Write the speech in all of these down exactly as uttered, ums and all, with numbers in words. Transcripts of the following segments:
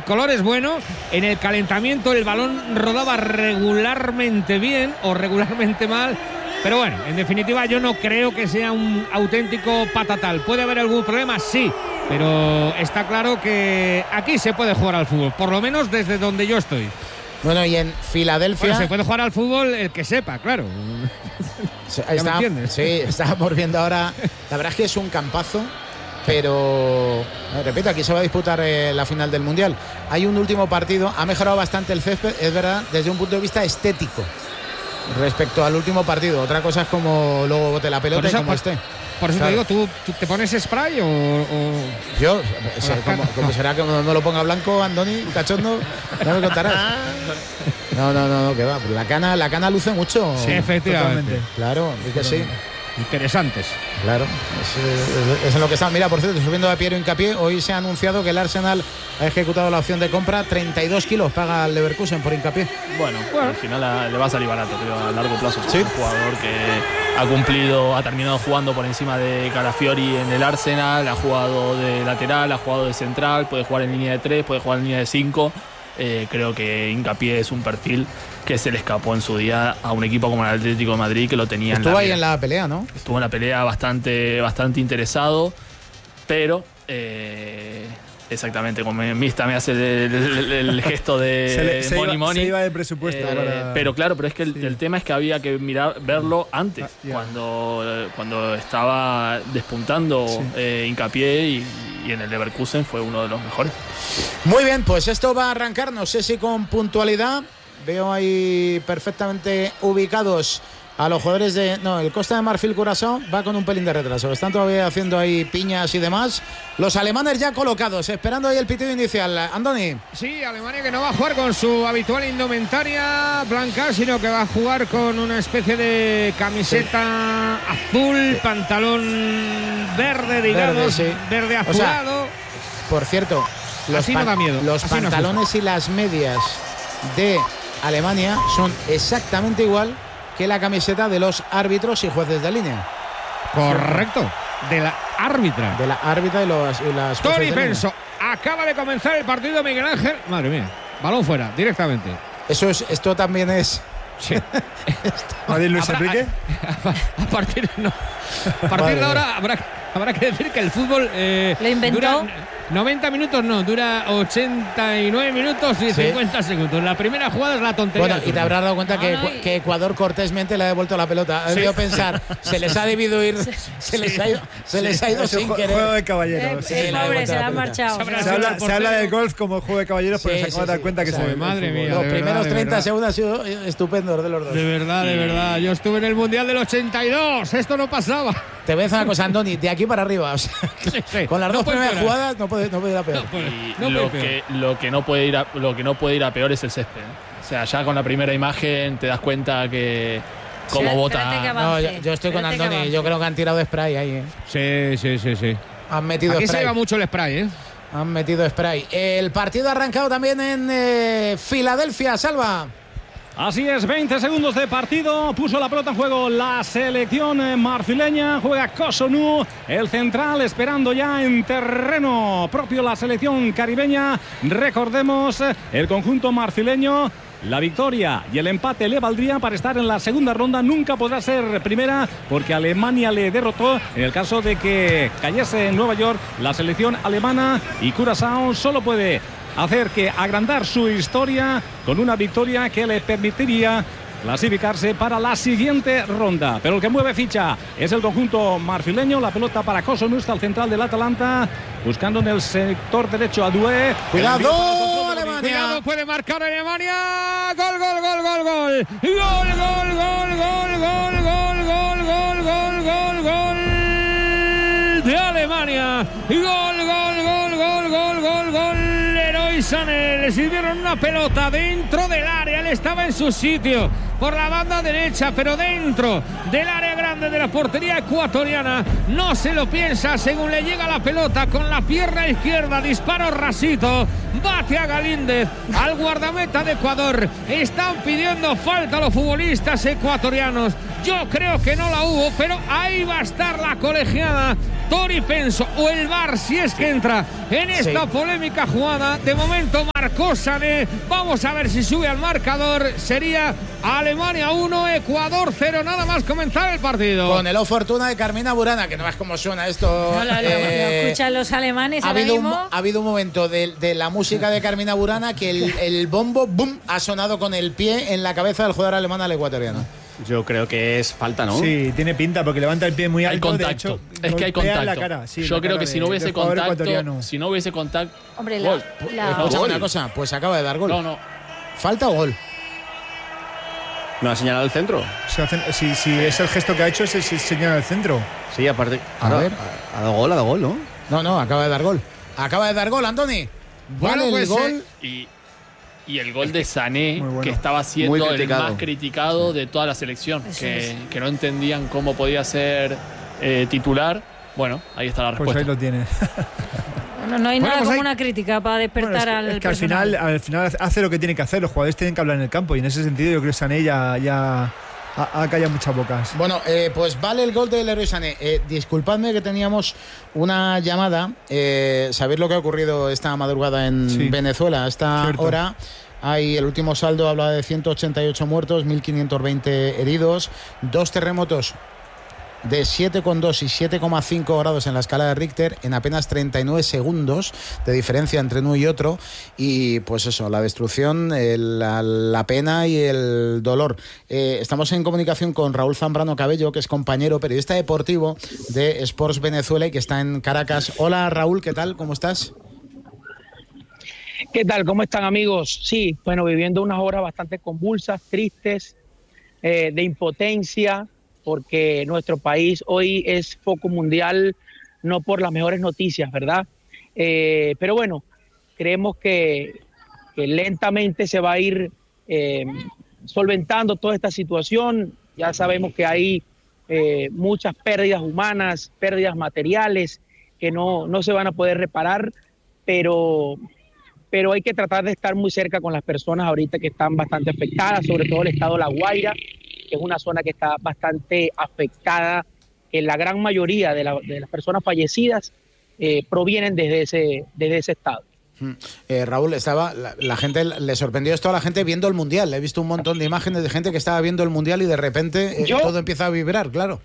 el color es bueno, en el calentamiento el balón rodaba regularmente bien o regularmente mal, pero bueno, en definitiva yo no creo que sea un auténtico patatal. ¿Puede haber algún problema? Sí, pero está claro que aquí se puede jugar al fútbol, por lo menos desde donde yo estoy. Bueno, y en Filadelfia... Bueno, se puede jugar al fútbol el que sepa, claro. Está, sí, estábamos viendo ahora. La verdad es que es un campazo, pero repito, aquí se va a disputar eh, la final del Mundial. Hay un último partido, ha mejorado bastante el césped, es verdad, desde un punto de vista estético respecto al último partido. Otra cosa es como luego bote la pelota y como esté. Por eso claro. te digo, ¿tú, ¿tú te pones spray o...? o... Yo, o sea, como, como será que me lo ponga blanco, Andoni, cachondo, ya me contarás. No, no, no, no, que va. La cana, la cana luce mucho. Sí, efectivamente. Claro, es que sí. Interesantes. Claro, es, es, es en lo que está. Mira, por cierto, estoy viendo a Piero Hincapié. Hoy se ha anunciado que el Arsenal ha ejecutado la opción de compra. treinta y dos kilos paga el Leverkusen por Hincapié. Bueno, bueno, al final a, le va a salir barato, creo, a largo plazo. Sí. Un jugador que ha cumplido, ha terminado jugando por encima de Calafiori en el Arsenal, ha jugado de lateral, ha jugado de central, puede jugar en línea de tres, puede jugar en línea de cinco. Eh, creo que Hincapié es un perfil que se le escapó en su día a un equipo como el Atlético de Madrid, que lo tenía en la Estuvo ahí en la pelea, ¿no? Estuvo en la pelea bastante, bastante interesado, pero eh, exactamente, como Mista me hace el, el, el gesto de se le, se money iba, money. Se iba de presupuesto. Eh, para... Pero claro, pero es que el, sí. el tema es que había que mirar, verlo antes, ah, yeah. cuando, cuando estaba despuntando sí. eh, Hincapié y, y en el Leverkusen fue uno de los mejores. Muy bien, pues esto va a arrancar, no sé si con puntualidad. Veo ahí perfectamente ubicados a los jugadores de... No, el Costa de Marfil Curazao va con un pelín de retraso. Están todavía haciendo ahí piñas y demás. Los alemanes ya colocados, esperando ahí el pitido inicial. Andoni. Sí, Alemania que no va a jugar con su habitual indumentaria blanca, sino que va a jugar con una especie de camiseta sí. azul, sí. pantalón verde, digamos, verde, sí. verde azulado. O sea, por cierto, los, Así no da miedo. los Así pantalones no y las medias de Alemania son exactamente igual que la camiseta de los árbitros y jueces de línea. Correcto, de la árbitra. De la árbitra y, los, y las jueces Tony de Penso, línea. Acaba de comenzar el partido Miguel Ángel. Madre mía, balón fuera, directamente. Eso es, esto también es... Sí. ¿Madrid Luis Enrique? A, a partir, no, a partir de ahora habrá, habrá que decir que el fútbol eh, ¿lo inventó? Dura noventa minutos, no, dura ochenta y nueve minutos y sí. cincuenta segundos. La primera jugada es la tontería. Bueno, y te habrás dado cuenta que, que Ecuador cortésmente le ha devuelto la pelota. Ha debido sí. pensar, se les ha debido ir, se, se les ha ido, se sí. les ha ido sin juego querer. Juego de caballeros. Eh, sí, pobre, se la ha marchado. Se, se, habla, se habla del golf como juego de caballeros, sí, pero se acaba sí, de dar cuenta sí. que o sea, se madre mía. Los de primeros verdad, treinta verdad. segundos han sido estupendos de los dos. De verdad, de verdad. Yo estuve en el Mundial del ochenta y dos. Esto no pasaba. Te voy a decir una cosa, Andoni, de aquí para arriba. O sea, sí, sí. Con las no dos primeras peor. jugadas no puede, no puede ir a peor. No puede, no lo, que, lo, que no puede ir a, lo que no puede ir a peor es el césped. O sea, ya con la primera imagen te das cuenta que cómo sí, bota. No, yo, yo estoy con Andoni. Yo creo que han tirado spray ahí. ¿eh? Sí, sí, sí, sí. Han metido Aquí spray. se lleva mucho el spray, ¿eh? Han metido spray. El partido ha arrancado también en eh, Filadelfia, Salva. Así es, veinte segundos de partido, puso la pelota en juego la selección marfileña, juega Cossonu, el central esperando ya en terreno propio la selección caribeña. Recordemos, el conjunto marfileño, la victoria y el empate le valdría para estar en la segunda ronda, nunca podrá ser primera porque Alemania le derrotó en el caso de que cayese en Nueva York la selección alemana y Curazao solo puede hacer que agrandar su historia con una victoria que le permitiría clasificarse para la siguiente ronda. Pero el que mueve ficha es el conjunto marfileño. La pelota para Cossonu, está al central del Atalanta, buscando en el sector derecho a Doué. ¡Cuidado, Alemania! Cuidado, puede marcar Alemania. Gol, gol, gol, gol, gol. Gol, gol, gol, gol, gol, gol, gol, gol, gol, gol, gol de Alemania. Gol, gol, gol, gol, gol, gol, gol. Leroy Sané, le sirvieron una pelota dentro del área. Él estaba en su sitio por la banda derecha, pero dentro del área grande de la portería ecuatoriana. No se lo piensa, según le llega la pelota con la pierna izquierda, disparo rasito, bate a Galíndez, al guardameta de Ecuador. Están pidiendo falta a los futbolistas ecuatorianos. Yo creo que no la hubo, pero ahí va a estar la colegiada Tori Penso o el V A R, si es que entra en esta sí. polémica jugada. De momento marcó Sané. Vamos a ver si sube al marcador. Sería Alemania uno, Ecuador cero, nada más comenzar el partido. Con el O Fortuna de Carmina Burana, que no ves cómo suena esto. No, lo, eh, lo escuchan los alemanes. Ha habido, mismo. un, ha habido un momento de, de la música de Carmina Burana que el, el bombo boom ha sonado con el pie en la cabeza del jugador alemán al ecuatoriano. Yo creo que es falta, ¿no? Sí, tiene pinta porque levanta el pie muy alto. Hay contacto. De hecho, es que hay contacto. La cara, sí, Yo la creo cara que si no hubiese de, contacto, si no hubiese contacto, hombre, la, gol. La... Escucha una cosa, pues acaba de dar gol. No, no. ¿Falta o gol? ¿No ha señalado el centro? Si, si es el gesto que ha hecho, se, se señala el centro. Sí, aparte. A ahora, ver. Ha, ha dado gol, ha dado gol, ¿no? No, no, acaba de dar gol. Acaba de dar gol, Antoni. Bueno, vale pues, el gol. Eh, y, y el gol de Sané, bueno. que estaba siendo Muy el criticado. más criticado de toda la selección, que, que no entendían cómo podía ser eh, titular. Bueno, ahí está la respuesta. Pues ahí lo tiene. No, no hay bueno, nada pues como hay... una crítica para despertar bueno, es que, al es que al personal. final, al final hace lo que tiene que hacer. Los jugadores tienen que hablar en el campo y en ese sentido yo creo que Sané ya, ya ha, ha callado muchas bocas. Bueno, eh, pues vale el gol de Leroy Sané. Eh, disculpadme que teníamos una llamada. Eh, ¿Sabéis lo que ha ocurrido esta madrugada en sí. Venezuela? A esta Cierto. hora hay el último saldo, habla de ciento ochenta y ocho muertos, mil quinientos veinte heridos, dos terremotos de siete coma dos y siete coma cinco grados en la escala de Richter en apenas treinta y nueve segundos de diferencia entre uno y otro, y pues eso, la destrucción, el, la, la pena y el dolor. Eh, estamos en comunicación con Raúl Zambrano Cabello, que es compañero periodista deportivo de Sports Venezuela y que está en Caracas. Hola Raúl, ¿qué tal? ¿Cómo estás? ¿Qué tal? ¿Cómo están, amigos? Sí, bueno, viviendo unas horas bastante convulsas, tristes, eh, de impotencia, porque nuestro país hoy es foco mundial, no por las mejores noticias, ¿verdad? Eh, pero bueno, creemos que, que lentamente se va a ir eh, solventando toda esta situación. Ya sabemos que hay eh, muchas pérdidas humanas, pérdidas materiales que no, no se van a poder reparar, pero, pero hay que tratar de estar muy cerca con las personas ahorita que están bastante afectadas, sobre todo el estado de La Guaira, que es una zona que está bastante afectada, que la gran mayoría de, la, de las personas fallecidas eh, provienen desde ese, desde ese estado. Eh, Raúl, estaba la, la gente, le sorprendió esto a la gente viendo el Mundial. He visto un montón de imágenes de gente que estaba viendo el Mundial y de repente eh, yo, todo empieza a vibrar, claro.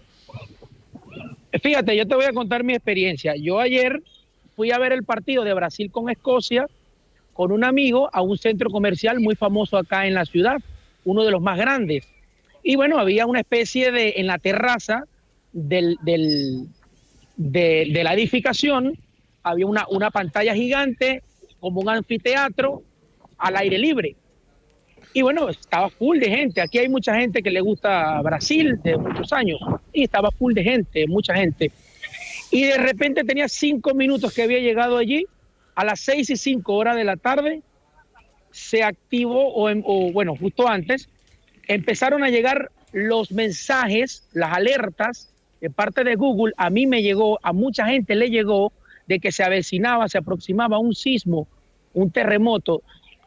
Fíjate, yo te voy a contar mi experiencia. Yo ayer fui a ver el partido de Brasil con Escocia con un amigo a un centro comercial muy famoso acá en la ciudad, uno de los más grandes. Y bueno, había una especie de, en la terraza del, del, de, de la edificación, había una, una pantalla gigante, como un anfiteatro, al aire libre. Y bueno, estaba full de gente. Aquí hay mucha gente que le gusta Brasil de muchos años. Y estaba full de gente, mucha gente. Y de repente tenía cinco minutos que había llegado allí. A las seis y cinco horas de la tarde se activó, o, o bueno, justo antes, empezaron a llegar los mensajes, las alertas de parte de Google. A mí me llegó, a mucha gente le llegó de que se avecinaba, se aproximaba un sismo, un terremoto,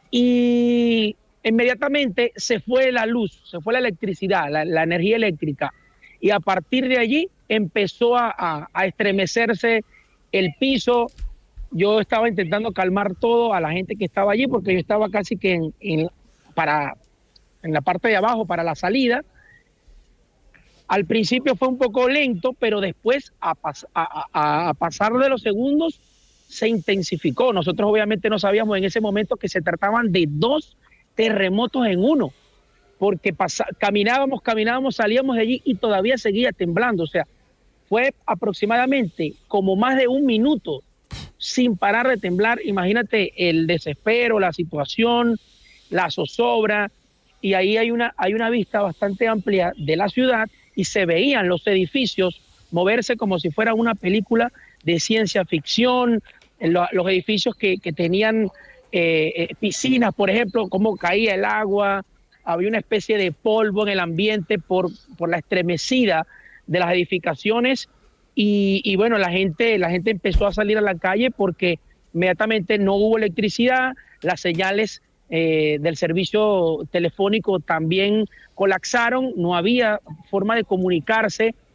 y inmediatamente se fue la luz, se fue la electricidad, la, la energía eléctrica, y a partir de allí empezó a, a, a estremecerse el piso. Yo estaba intentando calmar todo a la gente que estaba allí, porque yo estaba casi que en, en para... en la parte de abajo para la salida. Al principio fue un poco lento, pero después a, pas a, a, a pasar de los segundos se intensificó. Nosotros obviamente no sabíamos en ese momento que se trataban de dos terremotos en uno, porque caminábamos, caminábamos, salíamos de allí y todavía seguía temblando. O sea, fue aproximadamente como más de un minuto sin parar de temblar. Imagínate el desespero, la situación, la zozobra. Y ahí hay una, hay una vista bastante amplia de la ciudad y se veían los edificios moverse como si fuera una película de ciencia ficción, lo, los edificios que, que tenían eh, eh, piscinas, por ejemplo, cómo caía el agua, había una especie de polvo en el ambiente por, por la estremecida de las edificaciones y, y bueno, la gente, la gente empezó a salir a la calle porque inmediatamente no hubo electricidad, las señales Eh, del servicio telefónico también colapsaron, no había forma de comunicarse,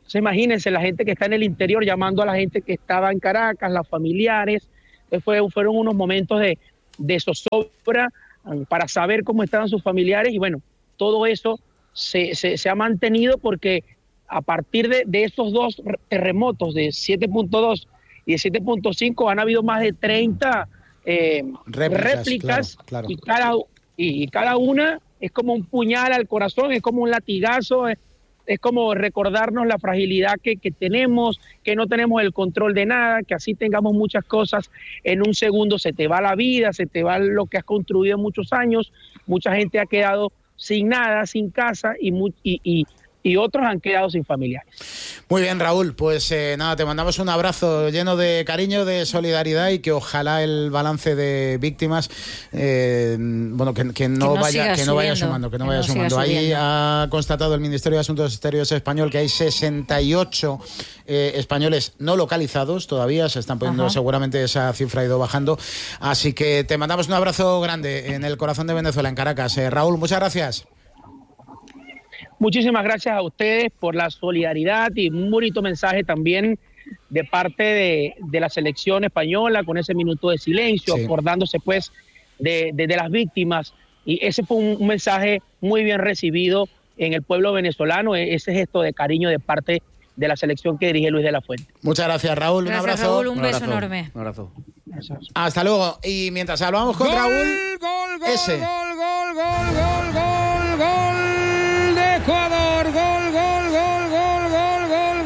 Entonces imagínense la gente que está en el interior llamando a la gente que estaba en Caracas, los familiares. Entonces fue, fueron unos momentos de, de zozobra para saber cómo estaban sus familiares y bueno, todo eso se, se, se ha mantenido porque a partir de, de esos dos terremotos de siete punto dos y de siete punto cinco han habido más de treinta eh, réplicas, réplicas claro, claro. Y, cada, y, y cada una es como un puñal al corazón, es como un latigazo, es, es como recordarnos la fragilidad que, que tenemos, que no tenemos el control de nada, que así tengamos muchas cosas, en un segundo se te va la vida, se te va lo que has construido en muchos años, mucha gente ha quedado sin nada, sin casa y, y, y, y otros han quedado sin familiares. Muy bien, Raúl, pues eh, nada, te mandamos un abrazo lleno de cariño, de solidaridad y que ojalá el balance de víctimas eh, bueno que, que no, que no vaya que no vaya sumando, que no que vaya no sumando. Ahí ha constatado el Ministerio de Asuntos Exteriores español que hay sesenta y ocho eh, españoles no localizados todavía, se están poniendo, Ajá. seguramente esa cifra ha ido bajando, así que te mandamos un abrazo grande en el corazón de Venezuela, en Caracas. Eh, Raúl, muchas gracias. Muchísimas gracias a ustedes por la solidaridad y un bonito mensaje también de parte de, de la selección española con ese minuto de silencio, sí. acordándose pues de, de, de las víctimas. Y ese fue un, un mensaje muy bien recibido en el pueblo venezolano, ese gesto de cariño de parte de la selección que dirige Luis de la Fuente. Muchas gracias, Raúl. Gracias, un abrazo. Raúl, un, un beso abrazo. enorme. Un abrazo. Hasta luego. Y mientras hablamos con gol, Raúl, gol, gol, ese. Gol, gol, gol, gol, gol, gol de Ecuador. Gol, gol, gol, gol, gol, gol,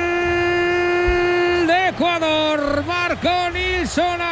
gol de Ecuador. Marcó Nilson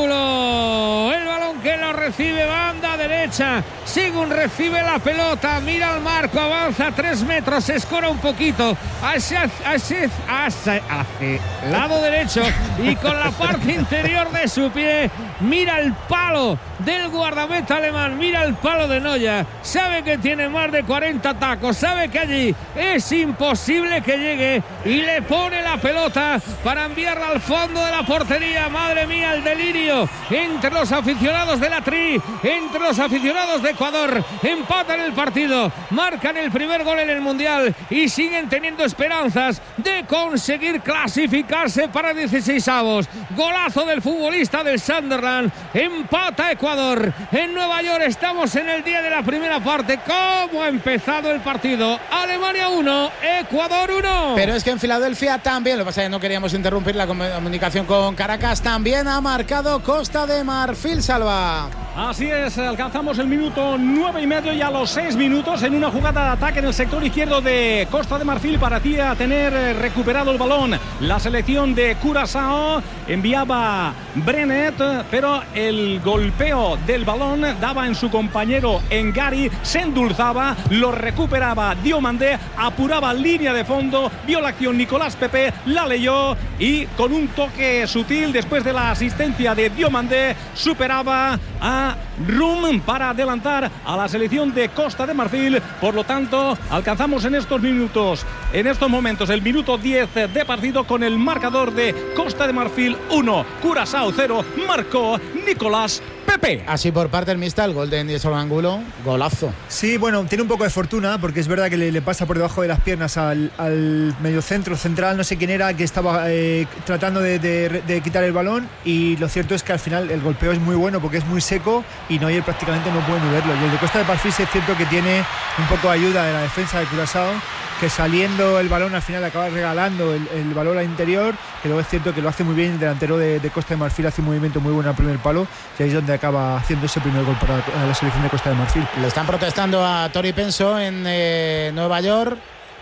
Angulo. El balón que lo recibe banda derecha. Sigun recibe la pelota, mira al marco, avanza tres metros, se escora un poquito hacia, hacia, hacia, hacia el lado derecho y con la parte interior de su pie mira el palo del guardameta alemán, mira el palo de Neuer, sabe que tiene más de cuarenta tacos, sabe que allí es imposible que llegue y le pone la pelota para enviarla al fondo de la portería. Madre mía, el delirio entre los aficionados de la Tri, entre los aficionados de Ecuador. Empatan el partido, marcan el primer gol en el Mundial y siguen teniendo esperanzas de conseguir clasificarse para dieciseisavos. Golazo del futbolista del Sunderland, empata Ecuador en Nueva York. Estamos en el día de la primera parte. ¿Cómo ha empezado el partido? Alemania uno, Ecuador uno. Pero es que en Filadelfia también, lo que pasa es que no queríamos interrumpir la comunicación con Caracas, también ha marcado Costa de Marfil, Salva. Así es, alcanzamos el minuto nueve y medio y a los seis minutos en una jugada de ataque en el sector izquierdo de Costa de Marfil parecía tener recuperado el balón. La selección de Curazao enviaba Brenet, pero el golpeo del balón daba en su compañero Engari, se endulzaba, lo recuperaba Diomandé, apuraba línea de fondo, vio la acción Nicolás Pepe, la leyó y con un toque sutil después de la asistencia de Diomandé superaba a Rum para adelantar a la selección de Costa de Marfil. Por lo tanto, alcanzamos en estos minutos, en estos momentos, el minuto diez de partido con el marcador de Costa de Marfil uno, Curazao cero, marcó Nicolás Pepe. Así por parte del Mista, el gol de Nilson Angulo, golazo. Sí, bueno, tiene un poco de fortuna porque es verdad que le, le pasa por debajo de las piernas al, al mediocentro central, no sé quién era, que estaba eh, tratando de, de, de quitar el balón, y lo cierto es que al final el golpeo es muy bueno porque es muy seco y Neuer prácticamente no puede ni verlo. Y el de Costa de Marfil es cierto que tiene un poco de ayuda de la defensa de Curazao, que saliendo el balón al final acaba regalando el, el balón al interior, que luego es cierto que lo hace muy bien el delantero de, de Costa de Marfil, hace un movimiento muy bueno al primer palo y ahí es donde acaba haciendo ese primer gol para la selección de Costa de Marfil. Le están protestando a Tori Penso en eh, Nueva York.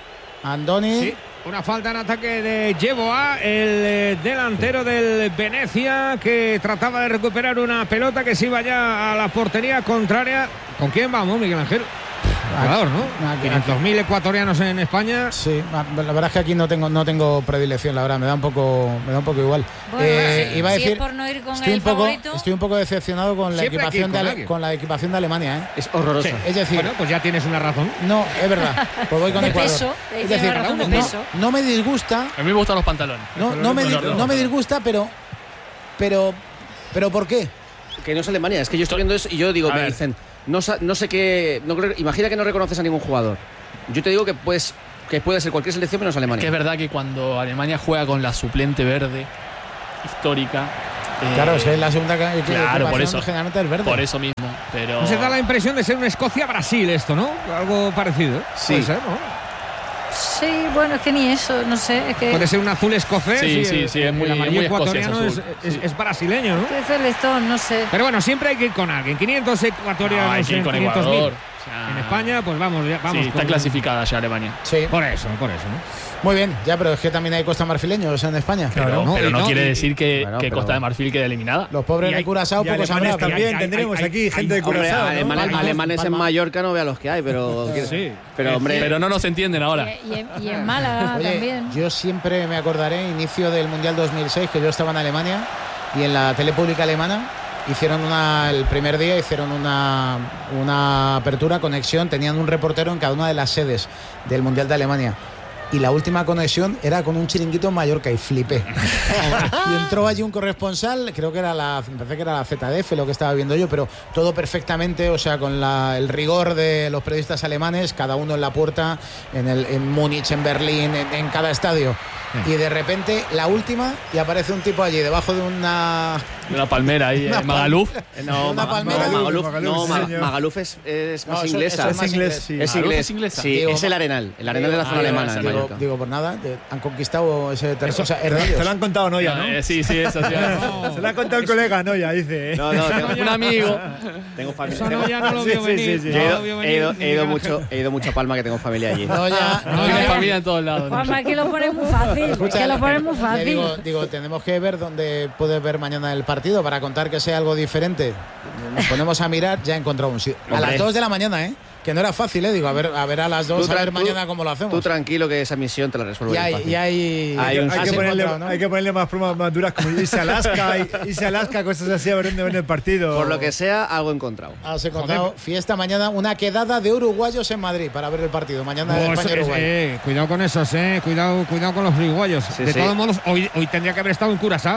Andoni. Sí. Una falta en ataque de Yeboah, el eh, delantero del Venecia, que trataba de recuperar una pelota que se iba ya a la portería contraria. ¿Con quién vamos, Miguel Ángel? Jugador, ¿no? quinientos mil ecuatorianos en España. Sí, la verdad es que aquí no tengo no tengo predilección, la verdad, me da un poco me da un poco igual. Bueno, eh, sí, iba a decir, sí, es por no ir con estoy el un poco favorito. estoy un poco decepcionado con la Siempre equipación con de alguien. con la equipación de Alemania, ¿eh? Es horroroso. Sí. Es decir, Bueno, pues ya tienes una razón. no, es verdad. Pues voy con De Ecuador. peso, Es tiene decir, razón de no, peso. no me disgusta, A mí me gustan los pantalones. no, no me Los di- dos. no me disgusta, pero pero pero ¿por qué? Que no es Alemania, es que yo estoy viendo eso y yo digo, A me ver. dicen, no, sa- no sé qué, no creo- imagina que no reconoces a ningún jugador. Yo te digo que puedes que puede ser cualquier selección menos Alemania. Que es verdad que cuando Alemania juega con la suplente verde histórica. Eh, claro, es la segunda que claro, por eso, generalmente es verde. Por eso mismo. Pero no se da la impresión de ser un Escocia-Brasil esto, ¿no? Algo parecido. Sí. Puede ser, ¿no? Sí, bueno, es que ni eso, no sé. Es que puede ser un azul escocés. Sí, y sí, el, sí, es muy, el amarillo muy ecuatoriano es, escocés, es, sí. es brasileño, ¿no? ¿Qué celestón? No sé. Pero bueno, siempre hay que ir con alguien. quinientos ecuatorianos, no, hay que ir con quinientos mil. Ecuador. O sea, en España, pues vamos, ya, vamos. Sí, está con, clasificada ya Alemania. Sí. Por eso, por eso, ¿no? Muy bien, ya, pero es que también hay costa marfileños en España. Pero Claro, no, pero no, no, quiere y- decir que, bueno, que pero- Costa de Marfil quede eliminada. Los pobres Y hay- de Curazao y pocos alemanes habrá. también hay- hay- tendremos hay- aquí hay- gente de Hombre, Curazao, ¿no? alemanes, Palma, alemanes en Palma. Mallorca no vea los que hay, pero... Sí. Pero hombre... Pero no nos entienden ahora. Y, y en, y en Málaga Oye, también. yo siempre me acordaré, inicio del Mundial dos mil seis, que yo estaba en Alemania y en la tele pública alemana hicieron una, el primer día hicieron una, una apertura, conexión, tenían un reportero en cada una de las sedes del Mundial de Alemania. Y la última conexión era con un chiringuito en Mallorca y flipé. Y entró allí un corresponsal, creo que era la, me parece que era la Z D F lo que estaba viendo yo, pero todo perfectamente, o sea, con la, el rigor de los periodistas alemanes, cada uno en la puerta, en, el, en Múnich, en Berlín, en, en cada estadio. Y de repente, la última, y aparece un tipo allí, debajo de una... Una palmera ahí, Una eh, Magaluf. No, Una Ma- palmera. Magaluf, Magaluf, no, sí, Ma- señor. Magaluf es, es No, más eso- inglesa. eso Es inglés, sí. Es Magaluf inglés. es inglesa. Sí, Digo, es el Arenal. El Arenal de la Ah, zona alemana de digo, Mallorca. digo, por nada, de- han conquistado ese terreno. O sea, es de Te ellos. lo han contado Noya, ¿no? Eh, sí, sí, eso sí. Se lo ha contado el colega Noya, dice. ¿eh? No, no, tengo Un amigo. Tengo familia. Eso no, ya no lo Sí, vio sí, venir. sí, sí. no He lo ido, vio he ido- venir he ni ido Miguel mucho, Ángel. he ido mucho a Palma, que tengo familia allí. No, ya, no, Tiene ya. familia en todos lados. Juanma, aquí lo pones muy fácil. Escucha, que lo pones muy le fácil. Digo, digo, tenemos que ver dónde puedes ver mañana el partido para contar que sea algo diferente. Nos ponemos a mirar, ya he encontrado un sitio. A Hombre. las dos de la mañana, ¿eh? Que no era fácil, ¿eh? Digo, a ver, a ver a las dos, Tú a tra- ver tú- mañana cómo lo hacemos. Tú tranquilo que esa misión te la resuelvo Y bien hay, fácil. y hay, Hay un- Hay has que, ponerle, encontrado, ¿no? hay que ponerle más pruebas más duras como irse a Alaska, y- irse a Alaska, cosas así, a ver dónde ven el partido. Por lo que sea, algo he encontrado. Has encontrado fiesta mañana, una quedada de uruguayos en Madrid para ver el partido. Mañana Oh, eso- España-Uruguay. eh, cuidado con esos, eh. Cuidado, cuidado con los uruguayos. Sí, de sí. todos modos, hoy, hoy tendría que haber estado en Curazao.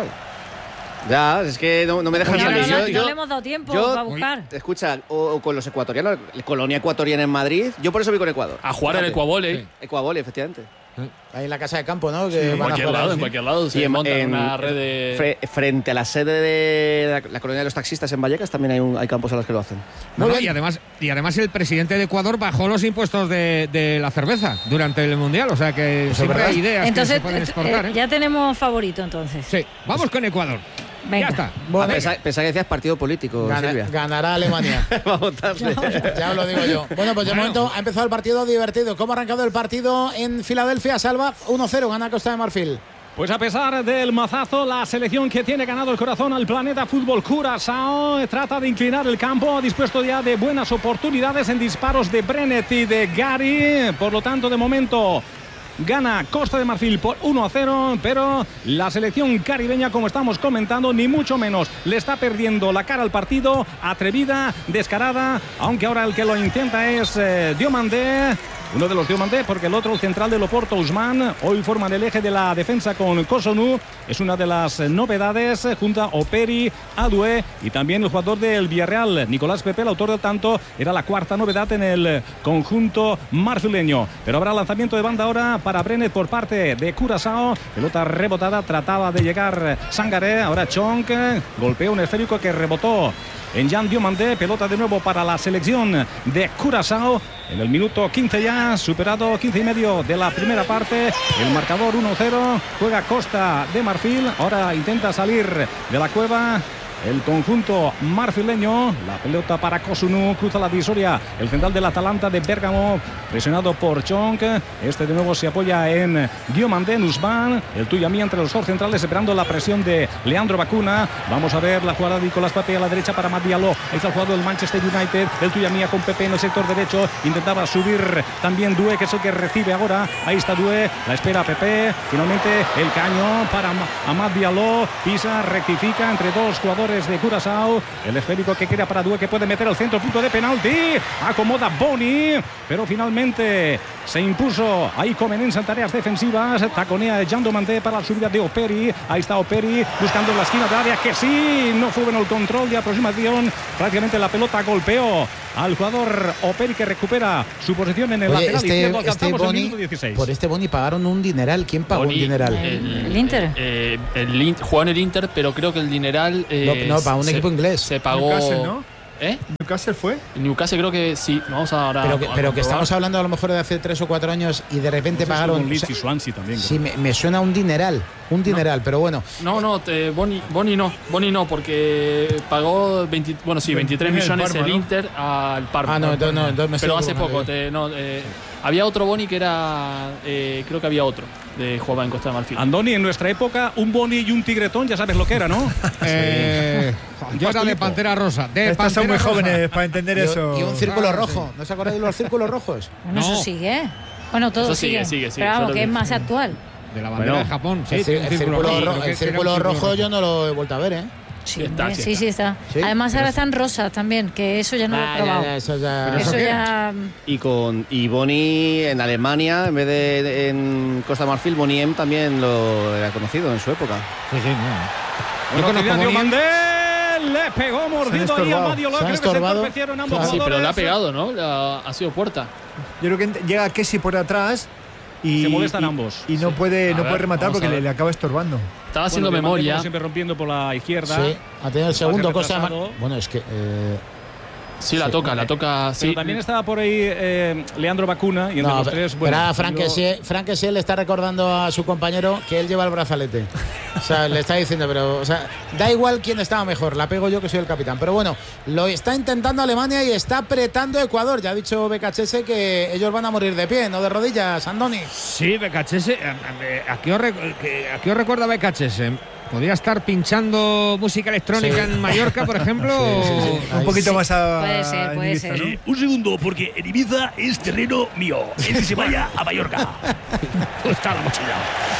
Ya, es que no, no me dejan Y ahora salir. no, Yo- no yo- le hemos dado tiempo yo- para buscar. Escucha, o, o con los ecuatorianos, la colonia ecuatoriana en Madrid, yo por eso voy con Ecuador. A jugar al Fíjate. Ecuavole. Ecuavole, efectivamente. Ahí en la casa de campo, ¿no? Que En van a cualquier jugar lado, ahí, en sí. cualquier lado. Se Y en- montan en- una red de. Fre- frente a la sede de la, la colonia de los taxistas en Vallecas también hay, un- hay campos a los que lo hacen. No, Muy no, bien. y además, y además el presidente de Ecuador bajó los impuestos de, de la cerveza durante el mundial, o sea que siempre verdad. hay ideas Entonces, que se pueden eh, exportar. eh, ¿eh? ya tenemos favorito entonces. Sí, vamos con Ecuador. Venga. Ya está. Bueno, Ah, pensaba, pensaba que decías partido político, Gana- Silvia. ganará Alemania. Vamos a votarle. Ya os lo digo yo. Bueno, pues de momento ha empezado el partido divertido. ¿Cómo ha arrancado el partido en Filadelfia? Salva uno cero, gana Costa de Marfil. Pues a pesar del mazazo, la selección que tiene ganado el corazón al planeta fútbol Curazao trata de inclinar el campo, dispuesto ya de buenas oportunidades en disparos de Brennet y de Gary. Por lo tanto, de momento gana Costa de Marfil por uno a cero, pero la selección caribeña, como estamos comentando, ni mucho menos le está perdiendo la cara al partido, atrevida, descarada, aunque ahora el que lo intenta es eh, Diomandé. Uno de los Diomandé, porque el otro, el central del Oporto, Usman, hoy forman el eje de la defensa con Kosonu. Es una de las novedades, junto a Operi, Adue y también el jugador del Villarreal, Nicolás Pepe, el autor del tanto, era la cuarta novedad en el conjunto marfileño. Pero habrá lanzamiento de banda ahora para Brennet por parte de Curazao. Pelota rebotada, trataba de llegar Sangaré, ahora Chonk, golpeó un esférico que rebotó en Jan Diomandé, pelota de nuevo para la selección de Curazao. En el minuto quince ya, superado quince y medio de la primera parte, el marcador uno cero, juega Costa de Marfil, ahora intenta salir de la cueva el conjunto marfileño, la pelota para Kosunu, cruza la divisoria, el central del Atalanta de Bérgamo, presionado por Chonk, este de nuevo se apoya en Diomandé, Usman, el tuyo a mí entre los dos centrales, esperando la presión de Leandro Bacuna. Vamos a ver la jugada de Nicolás Pepe a la derecha para Amad Diallo, ahí está el jugador del Manchester United, el tuyo a mí con Pepe en el sector derecho, intentaba subir también Due, que es el que recibe ahora, ahí está Due, la espera Pepe, finalmente el caño para Amad Diallo, pisa, rectifica entre dos jugadores de Curazao, el esférico que queda para Due, que puede meter al centro, punto de penalti, acomoda Boni, pero finalmente se impuso ahí Comenenza en tareas defensivas, taconea Jan Diomandé para la subida de Operi, ahí está Operi buscando la esquina de área, que sí, no fue bueno el control de aproximación, prácticamente la pelota golpeó al jugador Operi, que recupera su posición en el Oye, lateral este, izquierdo. este Alcanzamos el Boni, minuto dieciséis. por este Boni pagaron un dineral. ¿Quién pagó Boni, un dineral? El, el Inter. Eh, el In- jugó en el Inter, pero creo que el dineral. Eh, no, no, para un se, equipo inglés. Se pagó. Newcastle, ¿no? ¿Eh? ¿Newcastle fue? Newcastle creo que sí. Vamos ahora. Pero que, a pero que comprobar. estamos hablando a lo mejor de hace tres o cuatro años y de repente No sé si pagaron. con Leeds o sea, y Swansea también. sí, me, me suena un dineral. Un dineral, pero bueno. No, no, te, Boni, Boni no, Boni no, porque pagó veinte, bueno, sí, veintitrés Viene del millones Parma, el ¿no? Inter al Parma. Ah, no, entonces no, entonces me Pero estoy hace poco, equivocando. te, no, eh, había otro Boni que era, eh, creo que había otro, de jugaba en Costa de Marfil. Andoni, en nuestra época, un Boni y un tigretón, ya sabes lo que era, ¿no? Eh, yo era de Pastelito. Pantera Rosa. De Estas son muy Pantera Rosa. jóvenes para entender Y, eso. y un círculo Claro, rojo. ¿No os acordáis de los círculos rojos? Bueno, No. eso sigue. Bueno, todo Eso sigue, sigue. sigue, sigue, Pero vamos, yo lo que vi. es más actual. De la bandera Bueno, de Japón. Sí, el, cir- un el círculo, rojo. ro- Creo el que era un círculo rojo yo no lo he vuelto a ver, ¿eh? Sí, está, hombre, sí sí, está. sí está. ¿Sí? Además ahora Pero- están rosas también, que eso ya no lo Ah, he probado. ya, ya, eso ya. Pero Eso ¿eso qué ya. Y con y Boni en Alemania, en vez de, de- en Costa de Marfil, Boniem también lo era conocido en su época. Sí, sí, no. Bueno, conozco Claudio Boni. Mandel, le pegó mordido ahí a estorbado. Madio Se López. han Creo que se estorbado. entorpecieron ambos Claro. Sí, pero le ha jugadores. pegado, ¿no? Le ha, ha sido puerta. Yo creo que ent- llega Kessi por atrás y, Se molestan y- ambos. y no Sí. puede, A no ver, puede rematar vamos porque a le, ver. le acaba estorbando. Estaba haciendo Bueno, Diamante, memoria. como siempre rompiendo por la izquierda. Sí, ha tenido el segundo, cosa de retrasado. mar- Bueno, es que. eh, Sí, la Sí, toca, la toca. Pero Sí. también estaba por ahí eh, Leandro Bacuna y entre no, los pero- tres. Bueno, pero a Frank yo- Kessié- Frank Kessié le está recordando a su compañero que él lleva el brazalete. O sea, le está diciendo, pero. O sea, da igual quién estaba mejor, la pego yo que soy el capitán. Pero bueno, lo está intentando Alemania y está apretando Ecuador. Ya ha dicho Becachese que ellos van a morir de pie, no de rodillas, Andoni. Sí, Becachese. ¿A qué os, re- que- a qué os recuerda Becachese? ¿Podría estar pinchando música electrónica Sí. en Mallorca, por ejemplo? Sí, sí, sí. o- Un poquito más a. Puede ser, puede Ibiza, ser. ¿no? Eh, un segundo, porque en Ibiza es terreno mío. El que se vaya a Mallorca. Está la mochila.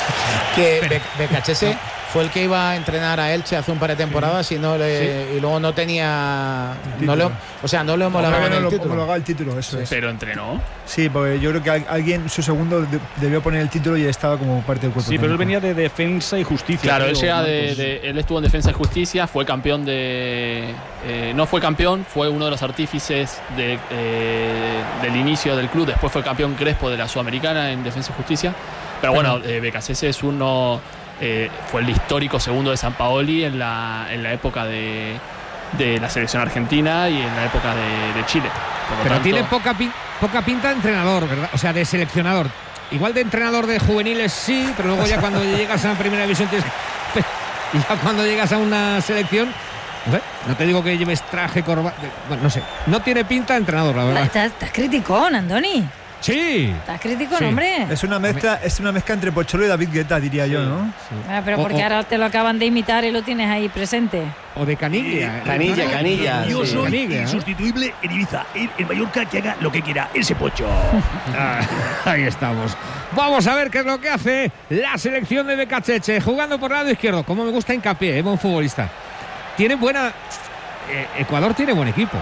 Que Be- Becachese fue el que iba a entrenar a Elche hace un par de temporadas y no le, y luego no tenía. No le, o sea, no le homologaban Todavía no el lo título. homologaba el título, eso es. Pero entrenó. Sí, porque yo creo que al- alguien, su segundo, de- debió poner el título y estaba como parte del cuerpo. Sí, pero él técnico. venía de Defensa y Justicia. Claro, él creo, llega de, Marcos. de- él estuvo en Defensa y Justicia, fue campeón de, eh, no fue campeón, fue uno de los artífices de, eh, del inicio del club. Después fue campeón Crespo de la Sudamericana en Defensa y Justicia. Pero bueno, eh, Becachese es uno, eh, fue el histórico segundo de Sampaoli en la, en la época de, de la selección argentina y en la época de, de Chile. Por lo Pero tanto, tiene poca, pin- poca pinta de entrenador, ¿verdad? O sea, de seleccionador. Igual de entrenador de juveniles sí, pero luego ya cuando llegas a primera división tienes que- y ya cuando llegas a una selección, no sé, no te digo que lleves traje, corbata, bueno, no sé, no tiene pinta de entrenador, la verdad. Estás, estás criticón, Andoni. Sí. Estás criticón, Sí. hombre. Es una mezcla, es una mezcla entre Pocholo y David Guetta, diría yo, ¿no? Ah, pero O- porque o- ahora te lo acaban de imitar y lo tienes ahí presente. O de Caniglia. Canilla, ¿no? Canilla. Yo sí. soy Caniglia, ¿eh? insustituible en Ibiza. En, en Mallorca que haga lo que quiera. Ese pocho. Ah, ahí estamos. Vamos a ver qué es lo que hace la selección de Becachese, jugando por el lado izquierdo. Como me gusta Hincapié, es buen futbolista. Tiene buena. eh, Ecuador tiene buen equipo.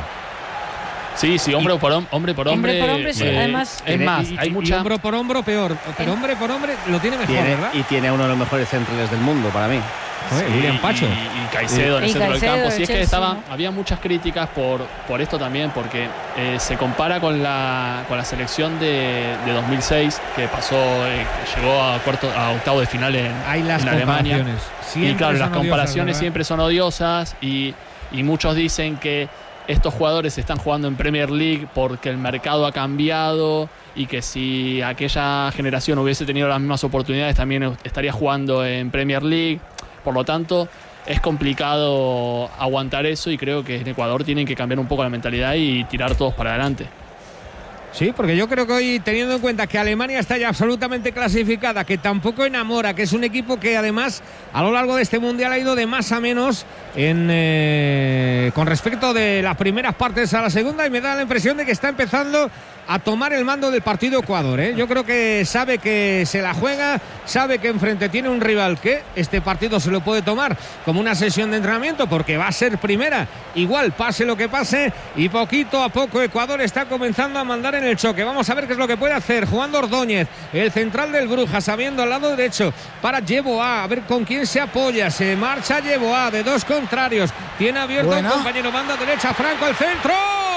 Sí, sí, hombre por hom- hombre. Por hombre, Hombre por hombre, sí, eh, además. Es más, Y- hay y- mucha. y hombro por hombro peor. Pero hombre por hombre lo tiene mejor, Tiene- ¿verdad? y tiene uno de los mejores centrales del mundo para mí. Joder, William Pacho. Y, y Caicedo en el Y centro Caicedo del campo. de Si es que Chelsea, estaba, ¿no? había muchas críticas por, por esto también, porque eh, se compara con la, con la selección de, de dos mil seis, que pasó, eh, que llegó a cuarto, a octavo de final en, Hay las en Alemania. comparaciones. Y Siempre claro, son las odiosas, comparaciones ¿verdad? siempre son odiosas y, y muchos dicen que estos jugadores están jugando en Premier League porque el mercado ha cambiado y que si aquella generación hubiese tenido las mismas oportunidades también estaría jugando en Premier League. Por lo tanto, es complicado aguantar eso y creo que en Ecuador tienen que cambiar un poco la mentalidad y tirar todos para adelante. Sí, porque yo creo que hoy, teniendo en cuenta que Alemania está ya absolutamente clasificada, que tampoco enamora, que es un equipo que además a lo largo de este Mundial ha ido de más a menos en, eh, con respecto de las primeras partes a la segunda, y me da la impresión de que está empezando a tomar el mando del partido Ecuador, ¿eh? Yo creo que sabe que se la juega, sabe que enfrente tiene un rival que este partido se lo puede tomar como una sesión de entrenamiento porque va a ser primera, igual pase lo que pase, y poquito a poco Ecuador está comenzando a mandar en el choque. Vamos a ver qué es lo que puede hacer jugando Ordóñez, el central del Brujas, sabiendo al lado derecho para Yeboah, a ver con quién se apoya, se marcha Yeboah de dos contrarios, tiene abierto Buena. un compañero, banda derecha, Franco, el centro.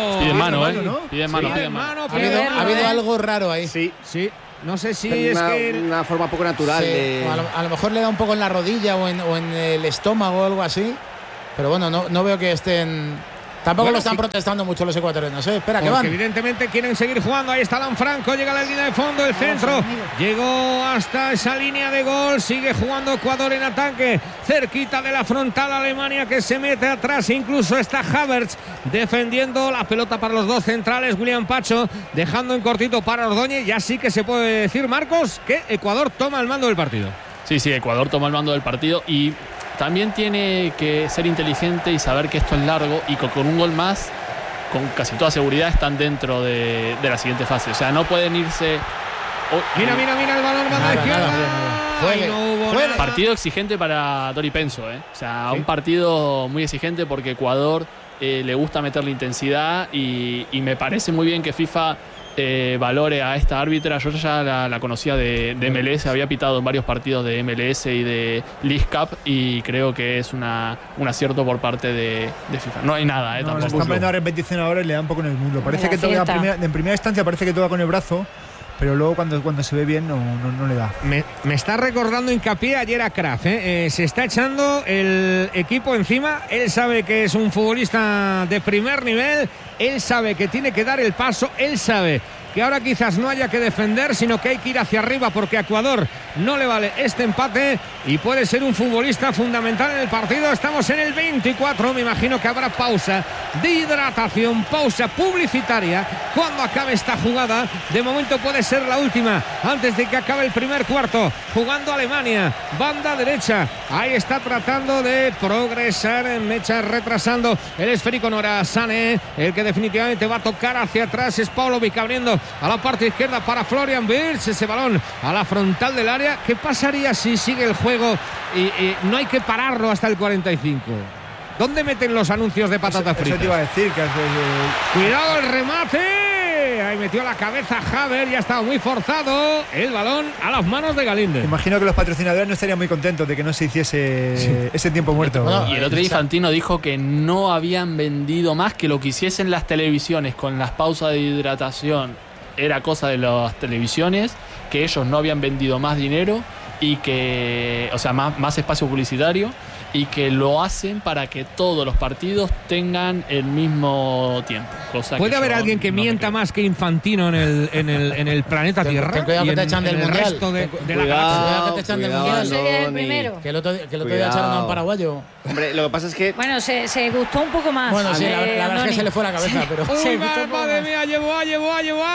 Pide mano, ¿eh? ¿no? Pide mano, Sí, pide mano, mano. Ha habido, verlo, ha habido ¿eh? algo raro ahí. Sí, Sí, no sé si una, es que... una forma poco natural Sí, de... o a, lo, a lo mejor le da un poco en la rodilla o en, o en el estómago o algo así. Pero bueno, no, no veo que estén... Tampoco Bueno, lo están sí. protestando mucho los ecuatorianos, ¿eh? Espera, que Porque van. evidentemente quieren seguir jugando. Ahí está Lanfranco, llega a la línea de fondo, el centro. Llegó hasta esa línea de gol. Sigue jugando Ecuador en ataque. Cerquita de la frontal Alemania que se mete atrás. Incluso está Havertz defendiendo la pelota para los dos centrales. William Pacho dejando en cortito para Ordóñez. Ya sí que se puede decir, Marcos, que Ecuador toma el mando del partido. Sí, sí, Ecuador toma el mando del partido y también tiene que ser inteligente y saber que esto es largo y que con un gol más, con casi toda seguridad, están dentro de, de la siguiente fase. O sea, no pueden irse... Oh, Mira, mira, mira el balón, banda Nada, izquierda. nada, nada. Juegue, Ay, no hubo juegue. nada. Partido exigente para Dori Penso, ¿eh? O sea, Sí. un partido muy exigente porque Ecuador eh, le gusta meterle intensidad y, y me parece muy bien que FIFA eh, valore a esta árbitra. Yo ya la, la conocía de, de M L S, había pitado en varios partidos de M L S y de League Cup y creo que es una, un acierto por parte de, de FIFA. No hay nada, ¿eh? No, le Tampoco. están poniendo ahora en repetición ahora y le da un poco en el muslo. Parece La que toca acierta. primera, en primera instancia parece que toca con el brazo, pero luego cuando, cuando se ve bien no, no, no le da. Me, me está recordando hincapié ayer a Kraft, ¿eh? Eh, se está echando el equipo encima. Él sabe que es un futbolista de primer nivel. Él sabe que tiene que dar el paso. Él sabe que ahora quizás no haya que defender, sino que hay que ir hacia arriba porque a Ecuador no le vale este empate y puede ser un futbolista fundamental en el partido. Estamos en el veinticuatro, me imagino que habrá pausa de hidratación, pausa publicitaria cuando acabe esta jugada. De momento puede ser la última antes de que acabe el primer cuarto. Jugando Alemania, banda derecha, ahí está tratando de progresar en Mecha, retrasando el esférico. No era Sané el que definitivamente va a tocar hacia atrás, es Pavlovic abriendo a la parte izquierda para Florian Wirtz, ese balón a la frontal del área. ¿Qué pasaría si sigue el juego y, y no hay que pararlo hasta el cuarenta y cinco? ¿Dónde meten los anuncios de patata Eso, frita? eso te iba a decir que... eh, Cuidado el remate, ahí metió la cabeza Haver, ya estaba muy forzado el balón a las manos de Galíndez. Imagino que los patrocinadores no estarían muy contentos de que no se hiciese Sí. ese tiempo muerto. Bueno, Y el otro día Infantino dijo que no habían vendido más, que lo que hiciesen las televisiones con las pausas de hidratación era cosa de las televisiones, que ellos no habían vendido más dinero y que, o sea, más, más espacio publicitario y que lo hacen para que todos los partidos tengan el mismo tiempo. Cosa ¿Puede que haber yo alguien que no me mienta creo. más que Infantino en el, en el, en el planeta Ten- Tierra? ten cuidado y que te en- echan del en el Mundial. resto de, Ten- de la Cuidado, galaxia. Cuidado que te echan del cuidado, mundial. Yo sería el Andoni. primero. Que el otro, que el otro día Cuidado. echaron a un paraguayo. Hombre, lo que pasa es que Bueno, se, se gustó un poco más. Bueno, sí, eh, la, la verdad es que Andoni. se le fue la cabeza, Sí. pero... Se Uy, gustó un poco madre más. mía, llevó, llevó, llevó.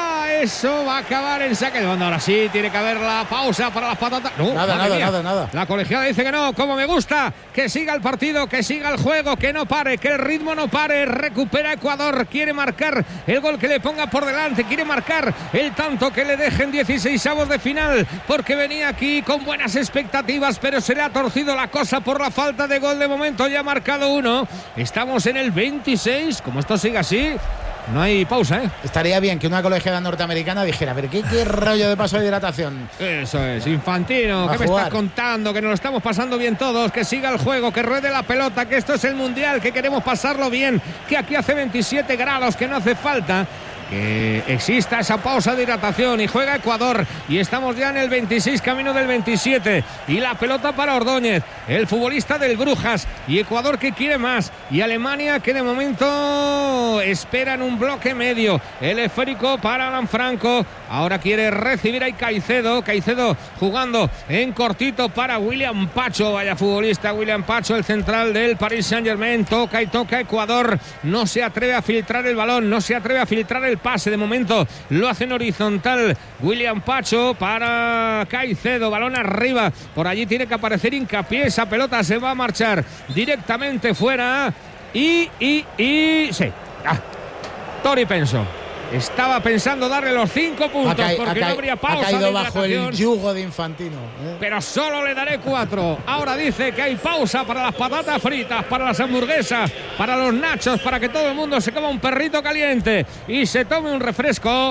Eso va a acabar en saque de banda. Ahora sí, tiene que haber la pausa para las patatas. No, Nada, madre nada, mía. nada, nada. La colegiada dice que no, como me gusta, que siga el partido, que siga el juego, que no pare, que el ritmo no pare. Recupera Ecuador, quiere marcar el gol que le ponga por delante, quiere marcar el tanto que le dejen dieciseisavos de final, porque venía aquí con buenas expectativas, pero se le ha torcido la cosa por la falta de gol. De momento ya ha marcado uno. Estamos en el veintiséis. Como esto siga así, no hay pausa, ¿eh? Estaría bien que una colegiada norteamericana dijera, pero ¿qué, qué rollo de paso de hidratación? Eso es, Infantino, A ¿qué me jugar. estás contando? Que nos lo estamos pasando bien todos, que siga el juego, que ruede la pelota, que esto es el Mundial, que queremos pasarlo bien, que aquí hace veintisiete grados, que no hace falta que exista esa pausa de hidratación. Y juega Ecuador y estamos ya en el veintiséis, camino del veintisiete, y la pelota para Ordóñez, el futbolista del Brujas. Y Ecuador que quiere más, y Alemania que de momento espera en un bloque medio. El esférico para Lanfranco, ahora quiere recibir a Caicedo. Caicedo jugando en cortito para William Pacho, vaya futbolista William Pacho, el central del Paris Saint-Germain. Toca y toca Ecuador, no se atreve a filtrar el balón, no se atreve a filtrar el pase. De momento lo hacen horizontal William Pacho para Caicedo, balón arriba, por allí tiene que aparecer Hincapié. Esa pelota se va a marchar directamente fuera y, y, y... sí, ah. Tori Penso estaba pensando darle los cinco puntos, Ha, ca- porque ha no ca- habría ha pausa caído de bajo el hidratación, yugo de Infantino, ¿eh? pero solo le daré cuatro. Ahora dice que hay pausa para las patatas fritas, para las hamburguesas, para los nachos, para que todo el mundo se coma un perrito caliente y se tome un refresco.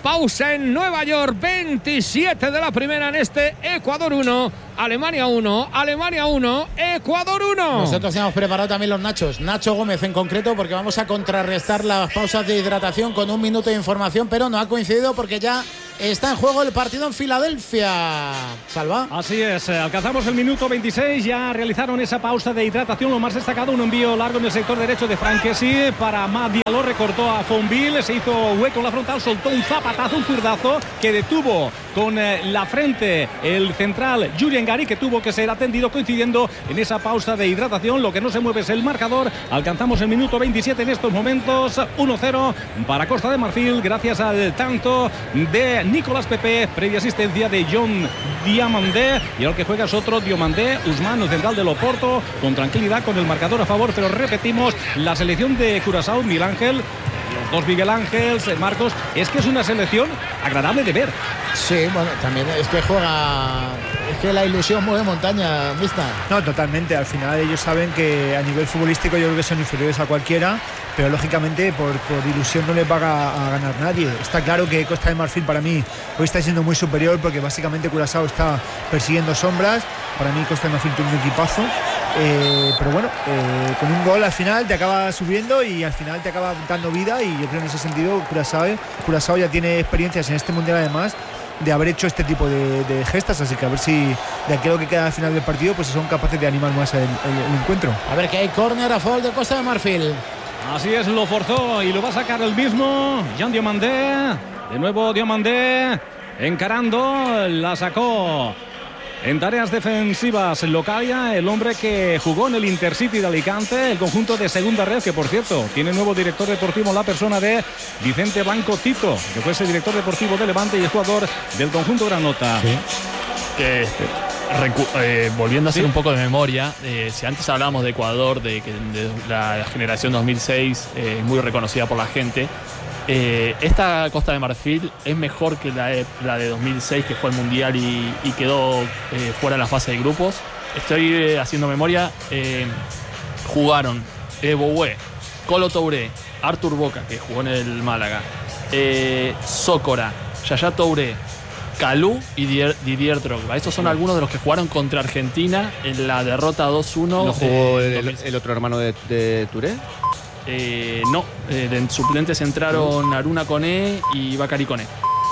pausa en Nueva York, veintisiete de la primera en este Ecuador uno, Alemania uno, Alemania uno, Ecuador uno. Nosotros hemos preparado también los nachos, Nacho Gómez en concreto, porque vamos a contrarrestar las pausas de hidratación con un minuto de información, pero no ha coincidido porque ya está en juego el partido en Filadelfia. Salva. Así es, alcanzamos el minuto veintiséis, ya realizaron esa pausa de hidratación. Lo más destacado, un envío largo en el sector derecho de Franquesi para Matt Diallo, recortó a Fonville, se hizo hueco en la frontal, soltó un zapatazo, un zurdazo que detuvo con eh, la frente el central Julian Gary, que tuvo que ser atendido coincidiendo en esa pausa de hidratación. Lo que no se mueve es el marcador. Alcanzamos el minuto veintisiete en estos momentos, uno cero para Costa de Marfil, gracias al tanto de Nicolás Pepe, previa asistencia de John Diamandé, y el que juega es otro Diomandé, Usman, el central del Oporto, con tranquilidad, con el marcador a favor. Pero repetimos, la selección de Curazao, Miguel Ángel, los dos Miguel Ángels, Marcos, es que es una selección agradable de ver. Sí, bueno, también es que juega, es que la ilusión mueve montaña, mixta. No, totalmente. Al final ellos saben que a nivel futbolístico yo creo que son inferiores a cualquiera, pero lógicamente por, por ilusión no les va a, a ganar nadie. Está claro que Costa de Marfil para mí hoy está siendo muy superior, porque básicamente Curazao está persiguiendo sombras. Para mí Costa de Marfil tiene un equipazo, eh, pero bueno, eh, con un gol al final te acaba subiendo y al final te acaba dando vida, y yo creo en ese sentido Curazao, Curazao ya tiene experiencias en este mundial, además de haber hecho este tipo de, de gestas, así que a ver si de aquí a lo que queda al final del partido pues son capaces de animar más el, el, el encuentro. A ver que hay córner a favor de Costa de Marfil. Así es, lo forzó y lo va a sacar el mismo Jean Diomandé. De nuevo Diomandé encarando, la sacó en tareas defensivas Localia, el hombre que jugó en el Intercity de Alicante, el conjunto de segunda red, que por cierto tiene nuevo director deportivo, la persona de Vicente Blanco Tito, que fue ese director deportivo de Levante y es jugador del conjunto Granota. Sí. Que recu- eh, volviendo a hacer ¿Sí? un poco de memoria, eh, si antes hablábamos de Ecuador, de que de la generación dos mil seis, eh, muy reconocida por la gente, eh, esta Costa de Marfil es mejor que la de, la de dos mil seis, que fue el mundial y, y quedó eh, fuera en la fase de grupos. Estoy eh, haciendo memoria. eh, jugaron Evo Boué, Colo Touré, Artur Boca, que jugó en el Málaga, eh, Sócora, Yaya Touré, Calú y Didier, Didier Drogba. Estos son algunos de los que jugaron contra Argentina en la derrota dos uno. ¿No jugó eh, el, el otro hermano de, de Touré? Eh, no, eh, de suplentes entraron Aruna Koné y Bakary Koné.